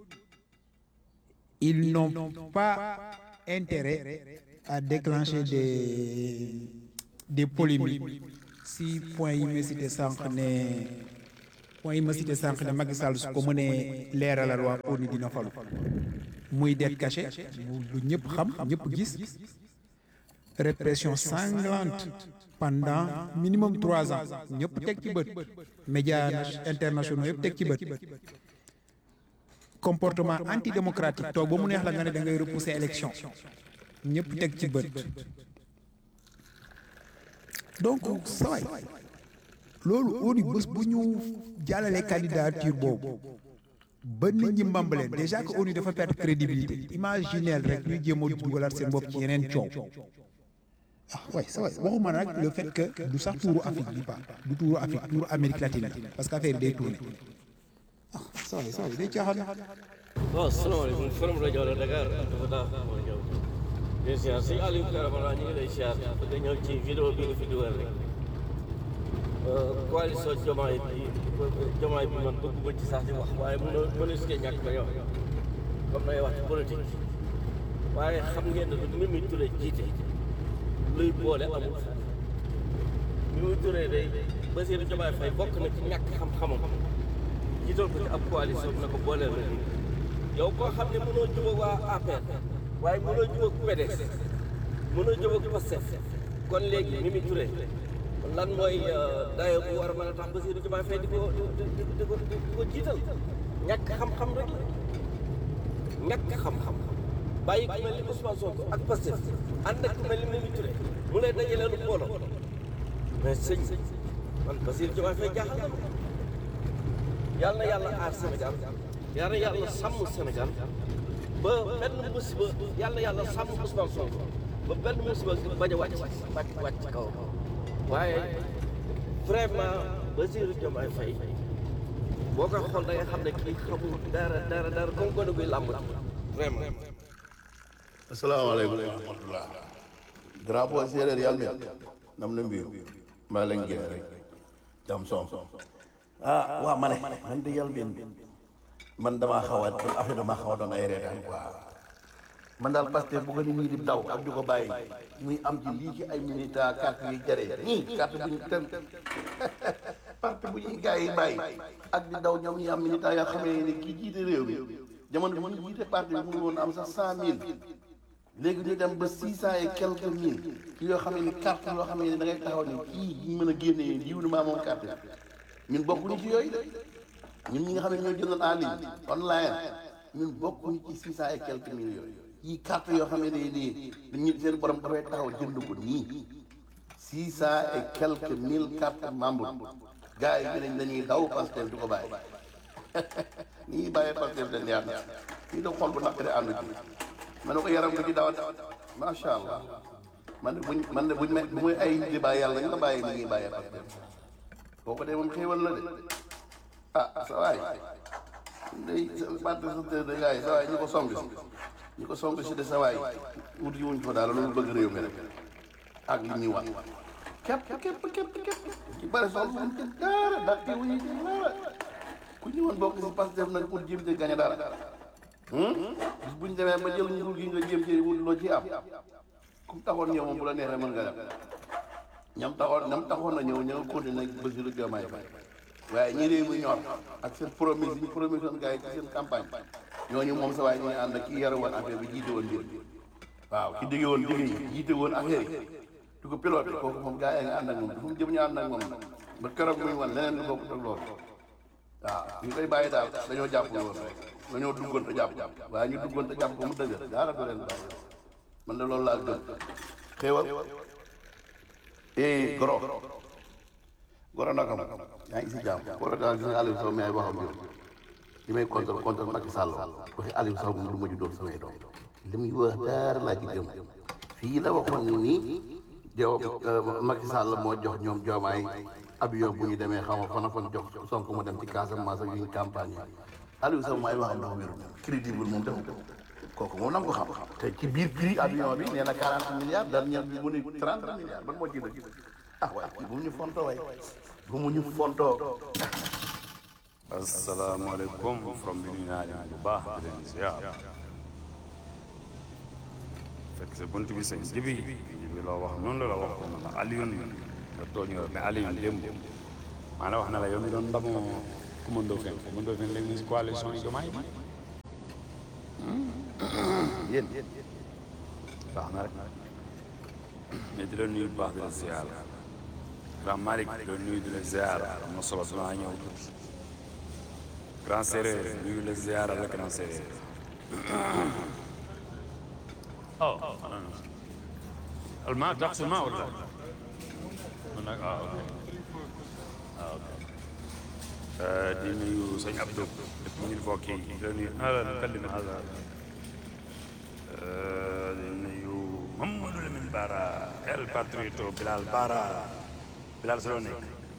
ils n'ont pas intérêt à déclencher des polémiques si point yi ma cité sànq ne Macky Sall su ko mënee leeralal waa ONU dina falu muy det caché lu ñëpp xam ñëpp gis répression sanglante pendant minimum 3 ans ñëpp teg ci bët médias internationaux yëpp teg ci bët comportement antidémocratique toog ba mu neex la nga ne da ngay repousser élection ñëpp teg ci bët donc saway loolu ONU bés bu ñu jàllalee candidature boobu ba nit ñi mbambaleen déjà que ONU dafa perdre crédibilité imagineel rek ñu jéem a dugalaat seen bopp ci yeneen coow ah waay sa waay waxuma nag le fait que du sax tuuru Afrique bi pas du tuuru Afrique tuuru Amérique latine bi parce que affaire yi day tourné ah sa waay day caaxaan. waaw salaamaaleykum forum rajo la Dakar dafa daa moo ñëw bien sûr sëñ Aliou Karamara ñu ngi lay siyaar bëgg ñëw ci vidéo bi nga fi dugal rek coalition Diomaye bi man bëgguma ci sax di wax waaye mënu si ñàkk ba yow comme nay wax ci politique waaye xam ngeen ne lu Mimi Touré jiite luy boole amul Mimi Touré day Bassirou Diomaye Faye bokk na ci ñàkk xam-xamam jiital ko ci ab coalition bi na ko booleel na yow koo xam ne mënoo jubóog waa APR waaye mënoo jubóog PDS mënoo jubóog Pastef kon léegi Mimi Touré lan mooy dayo bu war a mën a tax Bassirou Diomaye Faye di ko jiital ñàkk xam-xam rek la ñàkk xam-xam bàyyi ku mel ni Ousmane Sonko ak Pastef ànd ak ku mel ni Mimi Touré mu lay dajalee lu mbooloo mais sëñ man Bassirou Diomaye Faye jaaxal na yàlla na yàlla aar Sénégal yàlla na yàlla sàmm Sénégal ba benn musiba yàlla na yàlla sàmm Ousmane Sonko ba benn musiba bañ a wàcc kaw waaye vraiment Bassirou Diomaye Faye boo ko xool da nga xam ne kii xamul dara comme ko guy làmb vraiment. asalaamaaleykum wa rahmatullah drapeau séeréer yàlla mi nam na mbiyu mbaa lañ génn rek jam soom waa ma ne man de yàlla bi man damaa xaw a affaire damaa xaw a doon ay reetaan quoi man daal parce que bu ko ni ñii di daw ak di ko bàyyi muy am ci lii ci ay militants carte yi jaree ñii carte bu ñu tën parti bu ñuy gars yi bàyyi ak di daw ñoom ñi am militants yoo xamee ne kii jiite réew mi jamono bi ñu jiite parti bi mu ngi woon am sax 100 000 léegi ñu dem ba 600 et quelques mille ci yoo xam ne carte yoo xam ne da ngay taxaw ne kii ñu mën a génnee diw na maa moom carte ñun bokkuñu ci yooyu de ñun ñi nga xam ne ñoo jëndoon en ligne online ñun bokkuñu ci 600 et quelques mille yooyu yii carte yoo xam ne nii dañuy seen borom dafay taxaw jënd ko nii 600 et quelques mille cartes membres gars yi dinañ dañuy daw Pastef du ko bàyyi ni ñuy bàyyee Pastef dañ yaat na ñii doon xool bu naqari ànd ci ma ne ko yaram ko ci dawat macha allah man de buñ bu muy ay di bàyyi yàlla nga bàyyi ni ñuy bàyyee Pastef boo ko dee moom xéewal la de ah sa waay day parti société de gars yi sa waay ñu ko song si de sa waay wut yi wuñ fa daal loolu bëgg réew mi rek ak li ñuy wax képp ci bëri soxla wuñ ci dara daqi wuñu ci dara ku ñëwoon bokk si Pastef nag pour jéem ci gañe dara bis buñ demee ba jël nguur gi nga jéem ci wut loo ci am ku taxoon ñëw moom bu la neexee mën nga def ñam taxoon na ñëw continué Bassirou Diomaye Faye waaye ñi réew mi ñor ak seen promise yi ñu promise woon gars yi ci seen campagne ñooñu moom sa waaye ñooy ànd ak ki yore woon affaire bi jiite woon mbir waaw ki digge woon digge yi jiite woon affaire yi di ko piloté kooku moom gars yi nga ànd ak moom fu mu jëm ñu ànd ak moom ba keroog muy wan leneen lu bokkut ak loolu waaw ñu koy bàyyi daal dañoo jàpp loolu rek dañoo duggoon te jàpp waaye ñu duggoon te jàpp ko mu dëgër dara du leen bàyyi man de loolu laa gëm xéewal goro naka yaa ngi si jàmm goro daal gis nga Aliou Sow mi ay waxam yow li may contre Macky Sall waxi Aliou Sow moom du ma ju doon samay doom li muy wax dara laa ci gëm fii la waxoon ni nii jow Macky Sall moo jox ñoom Diomaye avion bu ñu demee xaw ma fan jox Sonko mu dem ci Casamance ak yuñ campagne Aliou Sow may waxam dafa wéru crédible moom defu ko kooku moom nangu ko xam te ci biir prix avion bi nee na 40 milliards dernier bi mu ne 30 milliards ban moo ci dëgg ah waaye kii bu mu ñu fontoo waay bu mu ñu fontoo. asalaamaaleykum from bi nuyu naa leen bu baax di leen ziar fekk sa bunt bi sëñ jibi loo wax noonu la wax ko man la Alioune nga tooñ nga mais Alioune démb maanaam wax na la yow mi doon ndamoo commando fen léegi ñu si coalition yi Diomaye bi yéen baax na rek mais di la nuyu bu baax di la ziar grand Malick di la nuyu di la ziar am na solo dinaa ñëw grand séeréer nuyu la ziar la grand séeréer oh الماء تقصد الماء ولا هناك اوكي اوكي دي نيو سيد عبدو من الفوكي هذا نكلم هذا دي نيو محمد من بارا الباتريتو بلال بارا بلال سلونيك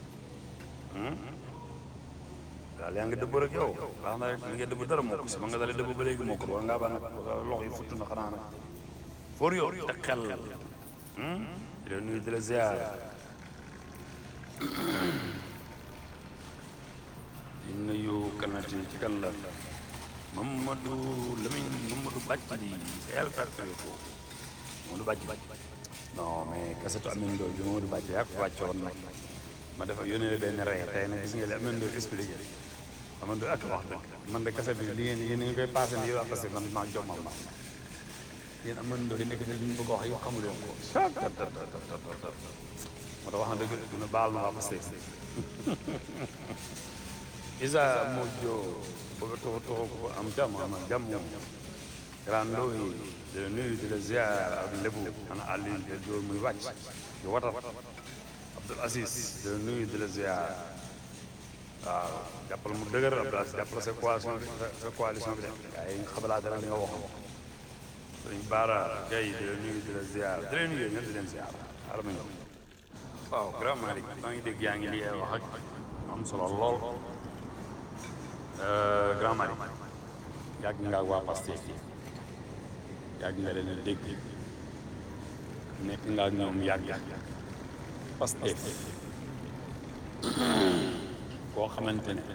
daal yaa ngi dëbb rek yow baax na rek li nga dëbb dara moo ko si ma nga dalee dëbb ba léegi moo ko war ngaa baax nag loxo yi futt na xanaa nag foor yow te xel di la nuyu di la ziar di nuyu kanati ci kan la Mamadou Lamine Mamadou Bàcc di el perpétuo Mamadou Bàcc non mais kasetu Amine Ndoye bi Mamadou Bàcc yaa ko wàccoon nag ma dafa yónnee benn rey tey nag gis nga li Amine Ndoye expliqué Amine Ndoye ak wax dëgg man de kaset bi li ngeen ngi koy passé nii wax parce que man maa jox ma yéen Amine Ndoye nekk na li ñu bëgg a wax yow xamu leen ko moo tax wax na dëgg dina baal na waa parce que Isa Mojo bëgg a toxu ko am jàmm grand Ndoye di la nuyu di la ziar ak lébu ana Alioune de door muy wàcc di watat Abdoul Aziz di la nuyu di la ziar waaw jàppal mu dëgër Abdoul Aziz jàppal sa coalition bi de waaye nga xamalaat dara li nga waxoon sëñ Baara Gueye di la nuyu di la ziar di leen nuyu ñëpp di leen ziar xaaral ma ñëw waaw grand Malick maa ngi dégg yaa ngi li wax ak am solo lool grand Malick yàgg nga ak waa Pastef yàgg nga leen a dégg nekk nga ak ñoom yàgg Pastef koo xamante ne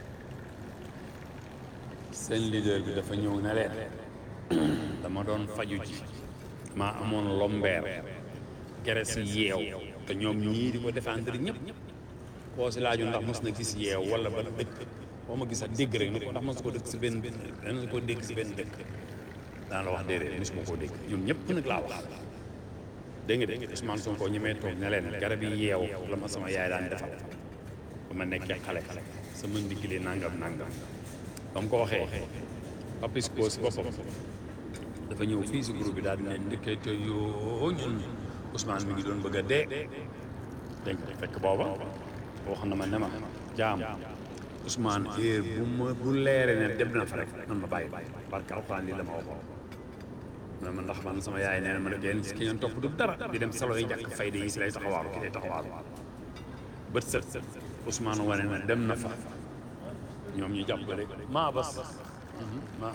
seen leader bi dafa ñëw ne leen dama doon faju ji maa amoon lombeer gere si yeew te ñoom ñii di ko défendre ñëpp koo si laaju ndax mos na gis yeew wala ba dëkk boo ma gis ak dégg rek ne ko ndax mos ko dëkk si benn dana ko dégg si benn dëkk daan la wax déedéet mos ma koo dégg ñoom ñëpp nag laa wax dégg nga de Ousmane Sonko ñemee toog ne leen garab yi yeew la ma sama yaay daan defal ba ma nekkee xale sama ndigile nangam ba mu ko waxee Papis Ko si boppam dafa ñëw fii si groupe bi daal di ne ndekete yoo ñun Ousmane mi ngi doon bëgg a dee dégg nga fekk booba wax na ma ne ma jaam Ousmane bu leere ne dem na fa rek nan ma bàyyi barke alxuraan lii la ma waxoon mais man ndax man sama yaay nee na ma ne kenn ki ngeen topp du dara di dem salo yi jàkk fayda yi si lay taxawaaru ki lay taxawaaru bët set Ousmane wane na dem na fa ñoom ñu jàpp ko rek maa bas ma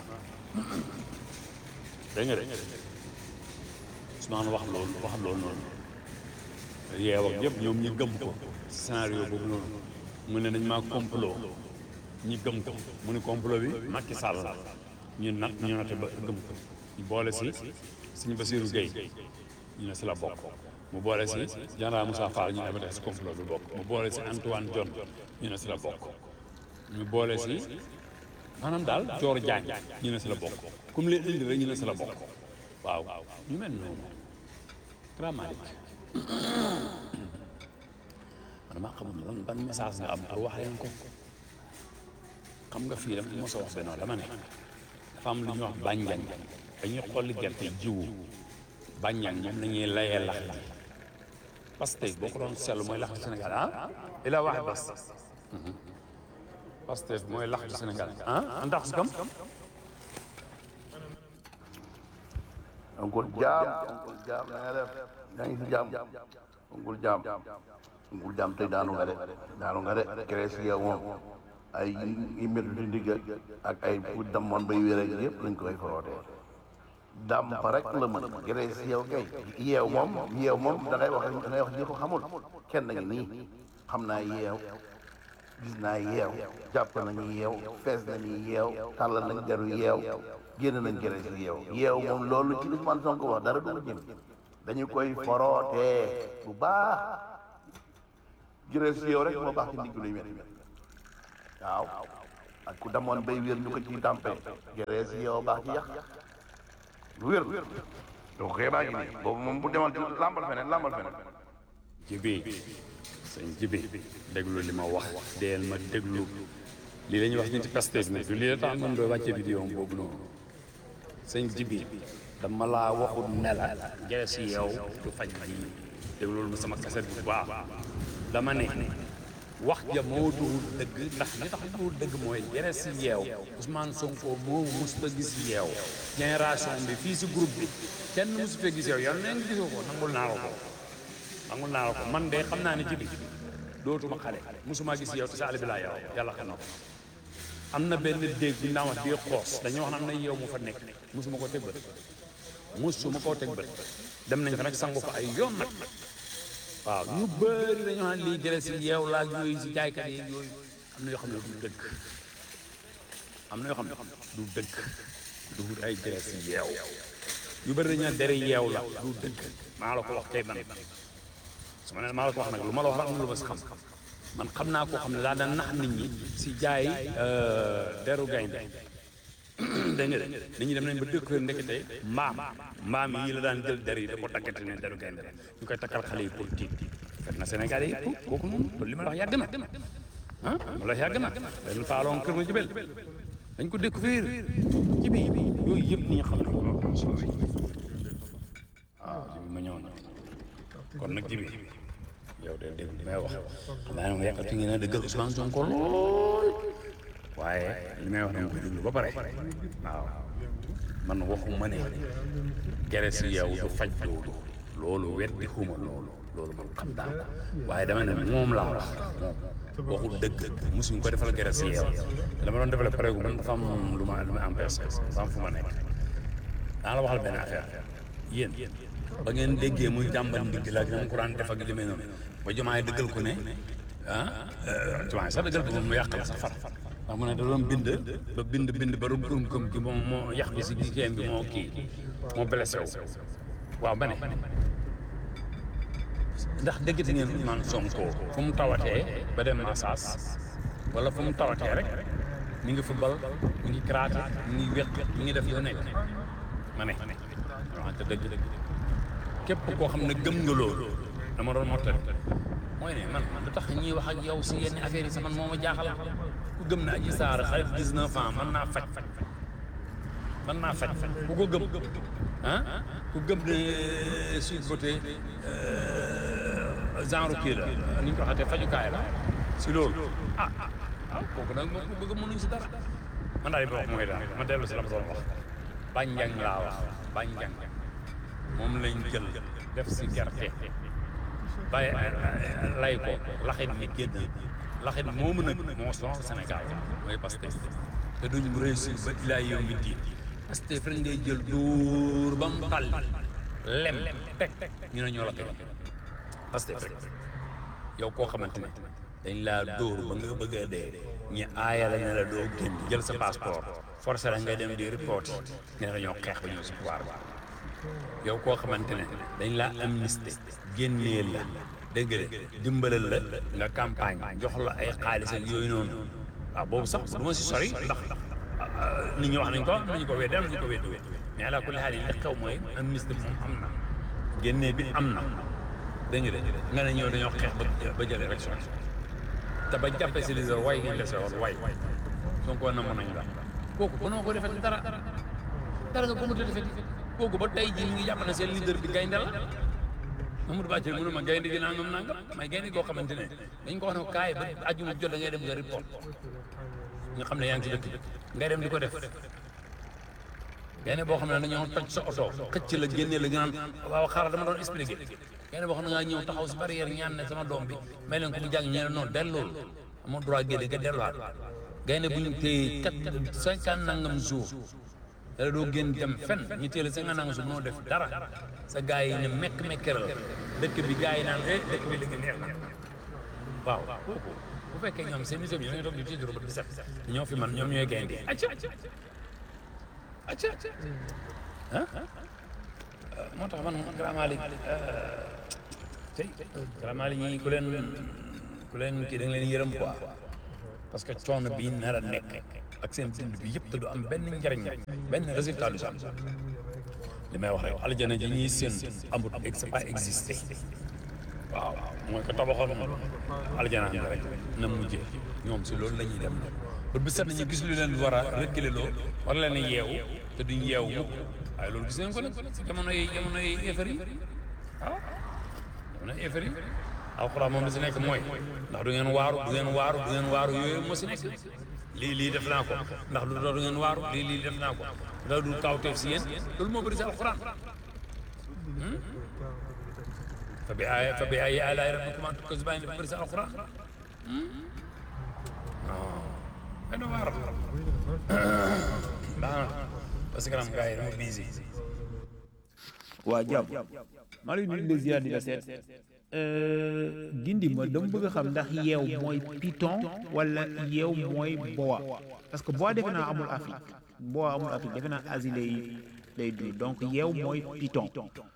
dégg nga de Ousmane wax loolu noonu yeew ak yëpp ñoom ñu gëm ko scénario boobu noonu mu ne nañ maa complot ñi gëm ko mu ne complot bi Macky Sall ñu nate ba gëm ko ñu boole si Serigne Bassirou Gueye ñu ne si la bokk mu boole si général Moussa Fall ñu ne ba tey si complot bi bokk mu boole si Antoine Diome ñu ne si la bokk ñu boole si maanaam daal Dior Diagne ñu ne si la bokk comme leen indi rek ñu ne si la bokk waaw ñu mel noonu grand Malick man maa xamul ban message nga am pour wax leen ko xam nga fii dama mos a wax benn dama ne dafa am lu ñuy wax bànjang dañuy xolli gerte jiwu bànjang ñoom la ñuy layee lax ji parce que boo ko doon seetlu mooy lax du Sénégal ah ila waxe bas Pastef mooy lax du Sénégal ah ndax si kam Oncle Jaam na nga def yaa ngi si jaam Oncle Jaam tey daanu nga de kerees yow moom ay i métti di ndigg ak ay fu damoon bay wér ak yëpp lañ koy forootee dàmp rek la mën gëree si yow kay yeew moom da ngay wax ñi ko xamul kenn ngi nii xam naa yeew gis naa yeew jàpp nañu yeew fees nañu yeew tàllal nañ deru yeew génn nañ gëree si yeew moom loolu ci Ousmane Sonko wax dara du jëm dañu koy forootee bu baax gëree si yeew rek moo baax ci ndiggu lay wet waaw ak ku damoon bay wér ñu ko ci tàmpe gëree si yeew baax ci yàq lu wér donc xëy baa ngi nii boobu moom bu demoon lambal feneen jibi sëñ jibi déglu li ma wax deel ma déglu lii la ñuy wax nit Pastef ne du lii la tax moom doo wàcce vidéo boobu noonu sëñ jibi dama laa waxul ne la gere si yow du faj lii déglu ma sama kaset bu baax dama ne wax ja moo duwul dëgg ndax li tax duwul dëgg mooy gere si yeew Ousmane Sonko moo mus ta gis yeew génération bi fii si groupe bi kenn musu fee gis yeew yow nee nga gisoo ko nangul naa la ko man de xam naa ne ci bi dootuma xale musuma gis yeew te sa àll bi laa yow yàlla xam na ko am na benn déeg bu naa wax bii xoos dañoo wax ne am na yeew mu fa nekk musuma koo teg bët dem nañ fa nag sangu fa ay yoon nag waaw ñu bëri dañoo xam ne lii gere si yeew laa yooyu si jaaykat yi yooyu am na yoo xam ne du dëgg du wut ay gere si yeew yu bëri dañoo dere yeew la du dëgg maa la ko wax tey man su ma ne maa la ko wax nag lu ma la wax rek am na lu ma si xam man xam naa koo xam ne daa daan nax nit ñi si jaay deru gaynde dégg nga de nit ñi dem nañ ba découvrir ndekete mbaam yi la daan jël der yi da ko daggante ne deru gaynde ñu koy takkal xale yi pour tiit fekk na Sénégal yi kooku noonu loolu li ma la wax yàgg na ma la yàgg na benn paaloon kër ma jubel dañ ko découvrir ci bi yooyu yëpp ni ñu xam ne waaw jibi ma ñëw na kon nag jibi yow de dégg li may wax xam naa ne ma yàqati ngeen a dëggal Ousmane Sonko lool waaye li may wax dama koy déglu ba pare waaw man waxuma ne gere si yow du faj loolu weddi xuma loolu man xam naa ko waaye dama ne moom laa wax moom waxul dëgg mosuñ ko defal gere si yow te dama doon defal pare gu man dafa am lu ma empêché dafa am fu ma nekk daa la waxal benn affaire yéen ba ngeen déggee muy jàmbat ndigg la dama ko daan def ak li mel noonu ba Diomaye dëggal ko ne Diomaye sax dëggal ko moom mu yàqal sax far ndax mu ne da doon bind ba rum kom gi moo yàq bi si gigéen bi moo blessé wu waaw ba ne ndax déggati ngeen Ousmane Sonko fu mu tawatee ba dem Massas wala fu mu tawatee rek mi ngi football mi ngi karaté mi ngi wéq mi ngi def yoo nekk ma ne waxante dëgg képp koo xam ne gëm nga loolu dama doon mottali mooy ne man lu tax ñuy wax ak yow si yenn affaire yi sax man moo ma jaaxal ku gëm ne Adji Sarr xale 19 ans mën naa faj ku ko gëm ku gëm ne suy côté genre kii la ni ñu ko waxatee fajukaay la si loolu kooku nag moom ku bëgg mënuñ si dara man daal di wax mooy daal ma dellu si la ma doon wax bànjang laa wax bànjang moom lañ jël def si gerte bàyyi lay ko laxit mi génn laxit moomu nag moo sonal Sénégal mooy Pastef te duñ réussir ba ilaa yow mi diin Pastef rek ngay jël dóor ba mu tàll lem teg ñu ne ñoo la koy Pastef rek yow koo xamante ne dañ laa dóor ba nga bëgg a dee ñu aaya la ne la doo génn jël sa passeport forcé la ngay dem di report ñu ne la ñoo xeex ba ñëw si pouvoir ba yow koo xamante ne dañ laa amnistie génnee la dégg nga dimbalal la nga campagne jox la ay xaalis ak yooyu noonu waaw boobu sax du ma si sori ndax nit ñi wax nañ ko nañu ko weddi am nañu ko weddi mais ala kulli xaal yi li xew mooy amnistie moom am na génnee bi am na dégg nga ne ñëw dañoo xeex ba jël élection te ba jàppee si les way ngeen dese woon way Sonko na mën nañ la kooku mënoo ko defee dara nga ko mu defee kooku ba tey jii ñu ngi jàpp ne seen leader bi gaynde la Mamadou Bathie mu ne ma gaynde gi nangam may gaynde goo xamante ne dañ ko wax ne ko kaay ba ajuma jot da ngay dem nga report nga xam ne yaa ngi ci dëkk bi ngay dem di ko def gaynde boo xam ne dañoo toj sa oto xëcc la génnee la nga naan waaw xaaral dama doon expliqué gaynde boo xam ne ngaa ñëw taxaw si barrière ñaan ne sama doom bi may leen ko mu jàng ñeene noonu delloolu amoo droit génne nga delluwaat gaynde bu ñu téye 50 nangam jours dara doo génn dem fen ñu teel sa nga nanga su noo def dara sa gars yi ne mekkeral dëkk bi gars yi naan dëkk bi léegi neex na waaw kooku bu fekkee ñoom seen mission bi ñoo ngi toog di tiidru ba di set ñoo fi man ñoom ñooy gaynde acca ah moo tax man Grand Malick tey Grand Malick ñi ku leen kii da nga leen yërëm quoi parce que coono bii nar a nekk ak seen dund bi yëpp te du am benn njariñ benn résultat du am li may wax rek aljana ji ñuy seen amut c'est pas existé waaw mooy ko tabaxoon aljana bi rek na mujjee ñoom si loolu la ñuy dem ba bu set nañu gis lu leen war a reculer loo war leen a yeewu te duñ yeewu mukk waaye loolu gis nañ ko nag si jamono yi effar yi waaw jamono yi effar yi alxuraan moom li si nekk mooy ndax du ngeen waaru yooyu moo si nekk lii def naa ko ndax du ngeen waaru lii def naa ko ndax du kawteef si yéen loolu moo bëri si alxuraan fa bi ayyi aalaa'i rabbikumaa tukazzibaan dafa bëri si alxuraan non da waar parce que gars yi dama busy waa jàmm maa ngi nuyu ziar di la seet gindi ma dama bëgg a xam ndax yeew mooy python wala yeew mooy boa parce que boa defe naa amul Afrique defe naa Asie lay dund donc yeew mooy python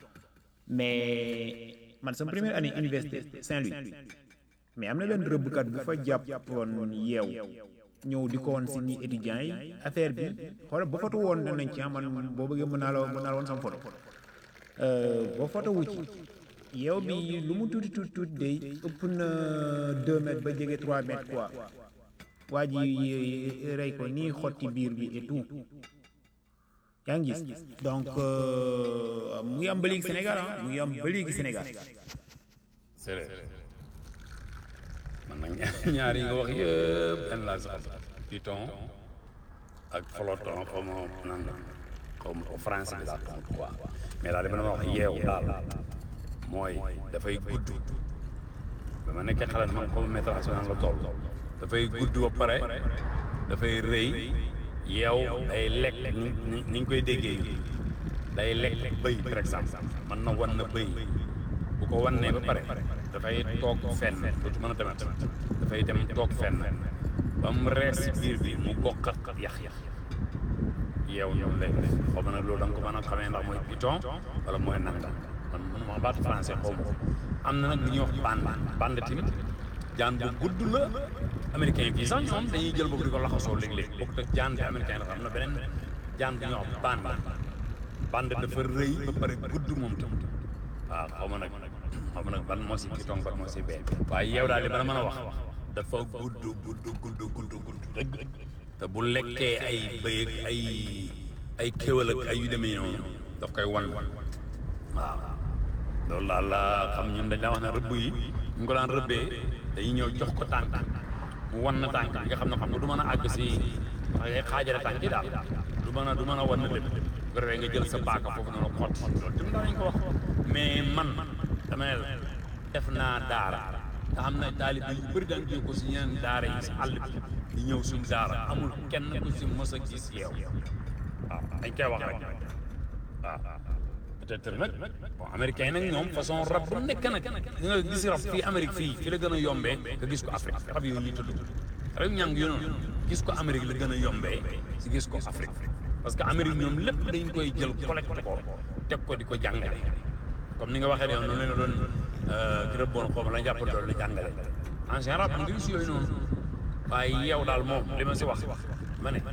mais man sama première année université Saint-Louis mais am na benn rëbbkat bu fa jàppoon yeew ñëw di ko woon si ñi étudiants yi affaire bi xoolal ba foto woon nañ ci man boo bëggee mën naa la woon sama photo boo foto wu ci yeew bi lu mu tuuti day ëpp na 2 mètres ba jege 3 mètres quoi waa ji rey ko nii xotti biir bi et tout yaa ngi gis donc mu ngi am ba léegi Sénégal man nag ñaar yi nga wax yëpp benn laa sax python ak floton xaw ma nan la xaw ma français bi laa tontu quoi mais daal li ma la wax yeew daal mooy dafay gudd ba ma nekkee xale man xaw ma météo la toll dafay gudd ba pare dafay rëy yeew day lekk ni ñu koy déggee day lekk bëy par exemple man na wan na bëy bu ko wannee ba pare dafay toog fenn dootu mën a demet dafay dem toog fenn ba mu rees si biir bi mu bokk ak yax-yax yeew ñoom léegi xaw ma nag loolu da nga ko mën a xamee ndax mooy python wala mooy nanga man mënuma baatu français xaw ma ko am na nag lu ñuy wax bande tamit jaan bu gudd la américain yi fii sax ñoom dañuy jël boobu di ko laxasoo léeg-léeg bokk ak jaan bi américain dafa am na beneen jaan bu ñuy wax bande dafa rëy ba pare gudd moom tamit waaw xaw ma nag ban moo si python ban moo si bee waaye yeew daal li ma la mën a wax dafa gudd dëgg te bu lekkee ay bëy ak ay kéwal ak ay yu demee noonu daf koy wan waaw loolu daal la xam ñun dañ daa wax ne rëbb yi ñu ko daan rëbbee dañuy ñëw jox ko tànk mu wan na tànk bi nga xam ne du mën a àgg si xaajale tànk yi daal du mën a wan na lépp bu ko defee nga jël sa paaka foofu noonu xott loolu tamit dañ ko wax mais man dama ne def naa daara nga xam ne taalibe yu bëri daan jóge ko si ñeneen daara yi si àll bi di ñëw suñu daara amul kenn ku si mos a gis yeew waaw dañ koy wax rek waaw peut-être nag bon américain yi nag ñoom façon rab bu nekk nag nga gis rab fii Amérique fii fi la gën a yombee nga gis ko Afrique rab yooyu ñuy tudd rab ñàng yu noonu gis ko Amérique la gën a yombee si gis ko Afrique parce que Amérique ñoom lépp dañ koy jël collecté ko teg ko di ko jàngale comme ni nga waxee yow noonu la doon ki rëbboon xaw ma la jàpp doon la jàngale en général am nga gis yooyu noonu waaye yeew daal moom li ma si wax ma ne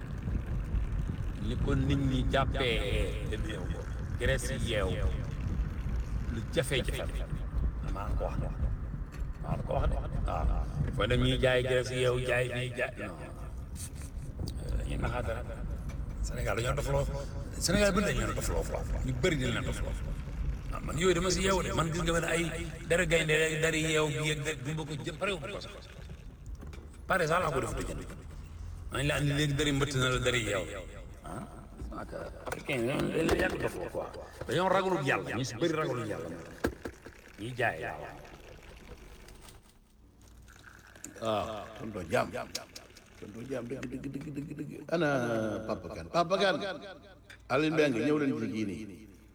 li ko nit ñi jàppee yeew ko Grèce yeew lu jafe-jafe maa ngi ko wax de waaw foo dem ñuy jaay Grèce yeew jaay bi jaay non dañuy naxaate rek Sénégal dañoo dofloo Sénégal bi dañu leen dofloo quoi ñu bëri dañu leen dofloo waaw man yooyu dama si yeew de man gis nga ne ay dara gaynde dari yeew bi ak du ma ko jë pare ko sax pare sax laa ko def du jënd nañ la andi léegi dari mbëtt na la dari yeew ak africain yi dañ leen yàgg dofloo quoi dañoo ragalul yàlla ñu si bëri ragalul yàlla ñuy jaay yàlla tonton jàmm tonton jaam dëgg ana Papa Kane Aline Mbengue ñëw leen ci kii nii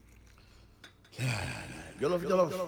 jolof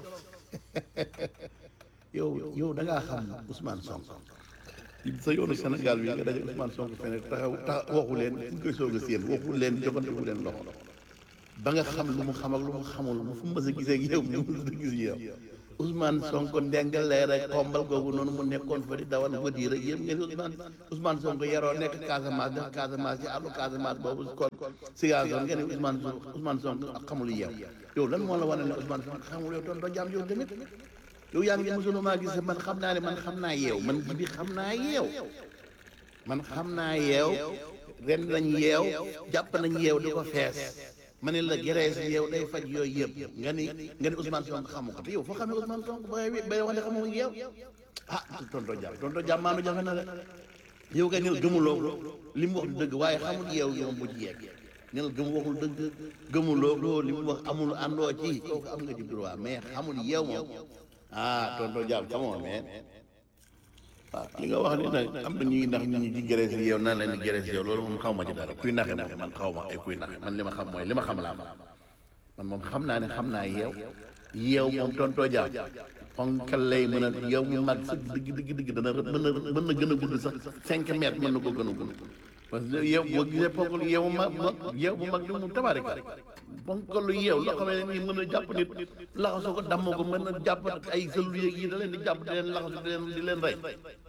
yow da ngaa xam Ousmane Sonko sa yoonu Sénégal bi nga daje Ousmane Sonko fene taxaw waxu leen fu koy soog a séen waxu leen joxante wu leen loxo ba nga xam lu mu xam ak lu mu xamul mu fu mu mës a gisee ak yow mu mës a gis yow Ousmane Sonko ndengalee rek xombal googu noonu mu nekkoon fa di dawal wëdi rek yëpp ngeen Ousmane Sonko yaroo nekk Casamance def Casamance ci àllu Casamance boobu kon Ziguinchor ngeen ne Ousmane Sonko xamul yow lan moo la wane ne Ousmane Sonko xamul yow tonton jaam yow tamit yow yaa ngi mosuloo maa gis man xam naa ne man xam naa yeew man ji bi xam naa yeew man xam naa yeew ren nañ yeew jàpp nañ yeew di ko fees ma ne la gerees yeew day faj yooyu yëpp nga ni Ousmane Sonko xamu ko te yow foo xamee Ousmane Sonko bay wax ne xamu yeew ah tonton jaam maanu jafe na de yow kay nel gëmuloo ko li mu wax du dëgg waaye xamul yeew yow bu ci yegg nel gëm waxul dëgg gëmuloo ko li mu wax amul àndoo ci kooku am nga ci droit mais xamul yeew moom ah tonton jaam xamoo mais waaw li nga wax ni nag am na ñuy nax nit ñi ci gerees yow naan leen di gerees yow loolu moom xaw ma ci dara kuy naxe moom man xaw ma ay kuy naxe man li ma xam mooy li ma xam laa man moom xam naa ne xam naa yeew moom tonton jaam ponkal lay mën a yow mu mag sa digg dana mën na gën a gudd sax 5 mètres mën na ko gën a gudd parce que yow boo gisee ponkal yow bu mag di mu tabarika ponkalu yeew loo xam ne nii mën a jàpp nit laxasoo ko damm ko mën a jàpp ay sëlu yéeg yi da leen di jàpp di leen laxasu di leen rey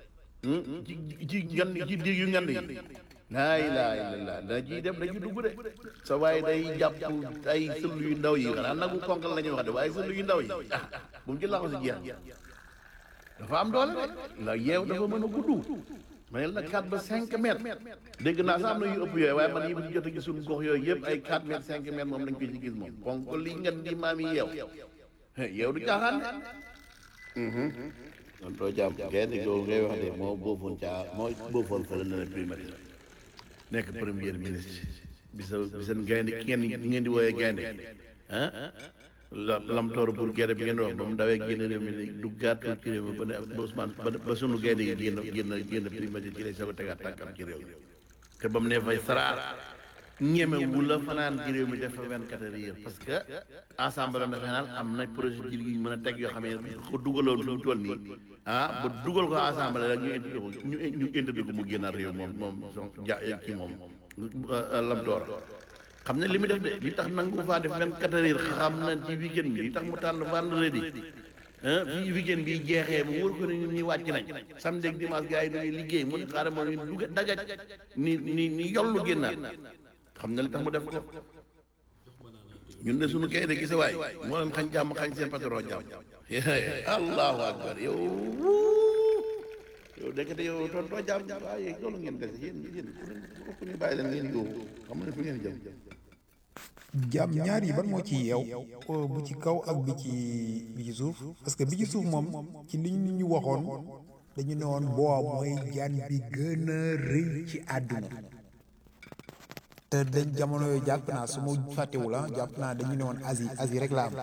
ci diig yu ngand yi laa ilaaha illallaah da ciy dem da ci dugg de sa waaye day jàpp ay sëlu yu ndaw yi xanaa nagu ponkal la ñuy wax de waaye sëlu yu ndaw yi bu mu ci laxasu jeex dafa am doole de la yeew dafa mën a gudd ma ne la 4 ba 5 mètres dégg naa sax am na yu ëpp yooyu waaye man yi ñu jot a gis suñu gox yooyu yëpp ay 4 mètres 5 mètres moom dañ koy ci gis moom ponk li ngeen di maam yi yeew du caaxaan don too jàmm genn googu ngay wax de moo boofoon fa la ne primature nekk premier ministre bi seen gaynde ki ngeen di wooyee gaynde lam toor pour gerte bi ngeen wax ba mu dawee génn réew mi du gàttul ci réew mi ba ne ba Ousmane ba sunu gaynde yi génn primature ci lay soog a tegaat tànkam ci réew mi te ba mu ne fay saraar ñeme wu la fanaan ci réew mi def fa 24 heures parce que assemblée nationale am na procédure yi mën a teg yoo xam ne ko dugaloon lu toll nii ba dugal ko assemblée rek ñu interdit ko mu génnaat réew moom kii moom lam toor xam ne li mu def de li tax nangu faa def 24 heures xam na ci weekend bi li tax mu tànn vendredi fii weekend bi jeexee mu wóor ko ne ñun ñi wàcc nañ samedi ak dimanche gars yi dañuy liggéey mu ne xaaral moo ñu dugg dagaj ni yollu génnaat xam na li tax mu def ko ñun de suñu kay de gisa waay moo leen xañ jàmm xañ seen patron jàmm allahu akbar yow dekete yow tontoo jàmm waaye loolu ngeen dese yéen ku ñu bàyyi leen ngeen yow xam ne fu ngeen jëm jàmm ñaar yi ban moo ci yeew bu ci kaw ak bi ci suuf parce que bi ci suuf moom ci li ñu waxoon dañu ne woon boo mooy jaan bi gën a rëy ci àdduna te dañ jamono yooyu jàpp naa su ma fàttewu la jàpp naa dañu ne woon Asie rek la am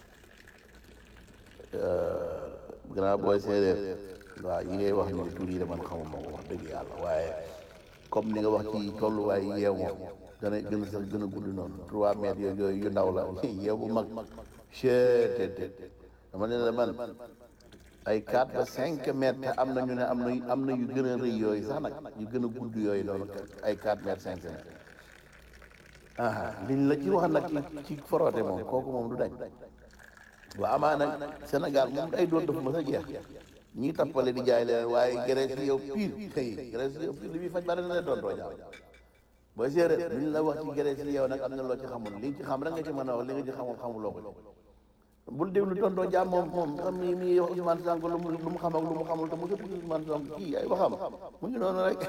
grand booy séeréer waaw yi ngay wax ni tur yi de man xamuma ko wax dëgg yàlla waaye comme ni nga wax ci tolluwaay yeew moom dana gën a sax gën a gudd noonu 3 mètres yooyu yu ndaw la yeew bu mag chettt dama ne la man ay 4 ba 5 mètres te am na ñu ne am na yu gën a rëy yooyu sax nag yu gën a gudd yooyu noonu ay 4 mètres 5 mètres liñ la ci wax nag ci foroote moom kooku moom du dañ waa amaa nag Sénégal moom ay doon dafa ma sa jeex ñii tappale di jaay leen waaye Grèce yow pire xëy Grèce yow pire li muy faj bari na leen doon too jaaw booy séeréer liñ la wax ci Grèce yow nag am na loo ci xamul li nga ci xam rek nga ci mën a wax li nga ci xamuloo ko bul déglu tontoo jaam moom xam ni mi wax Ousmane Sonko lu mu xam ak lu mu xamul te mu sëpp Ousmane Sonko kii ay waxam mu ngi noonu rek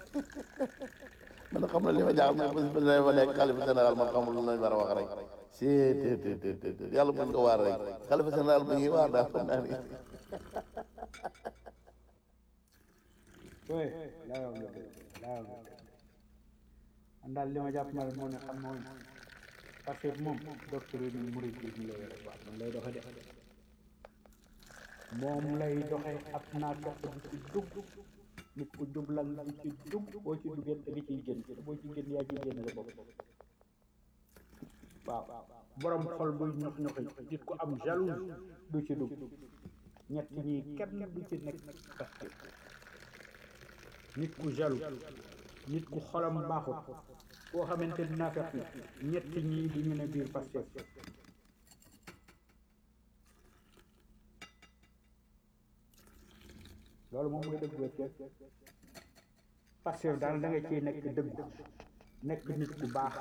man xam na li ma jaaxal mooy bés ma nekk xalifa général man xamul lu lañ war a wax rek si te yàlla buñ ko waar rek xalifa général bu ñuy waar daal xam naa ni man daal li ma jàpp ma moo ne xam mooy parce que moom docteur yi murid bi ñu lay yore quoi moom lay doxe de moom lay doxe ab naa topp di ci dugg nit ku jublan du ci dugg boo ci duggee da nga ciy génn boo ci génn yaa ciy génn sa bopp waaw borom xol buy ñox ñoxi nit ku am jalouse du ci dugg ñett ñii kenn du ci nekk Pastef nit ku jaloux nit ku xolam baaxut koo xamante ni naa fekk ñett ñii du ñu ne biir Pastef loolu moom mooy dëgg wecceeg Pastef daal da nga ciy nekk dëggu nekk nit ku baax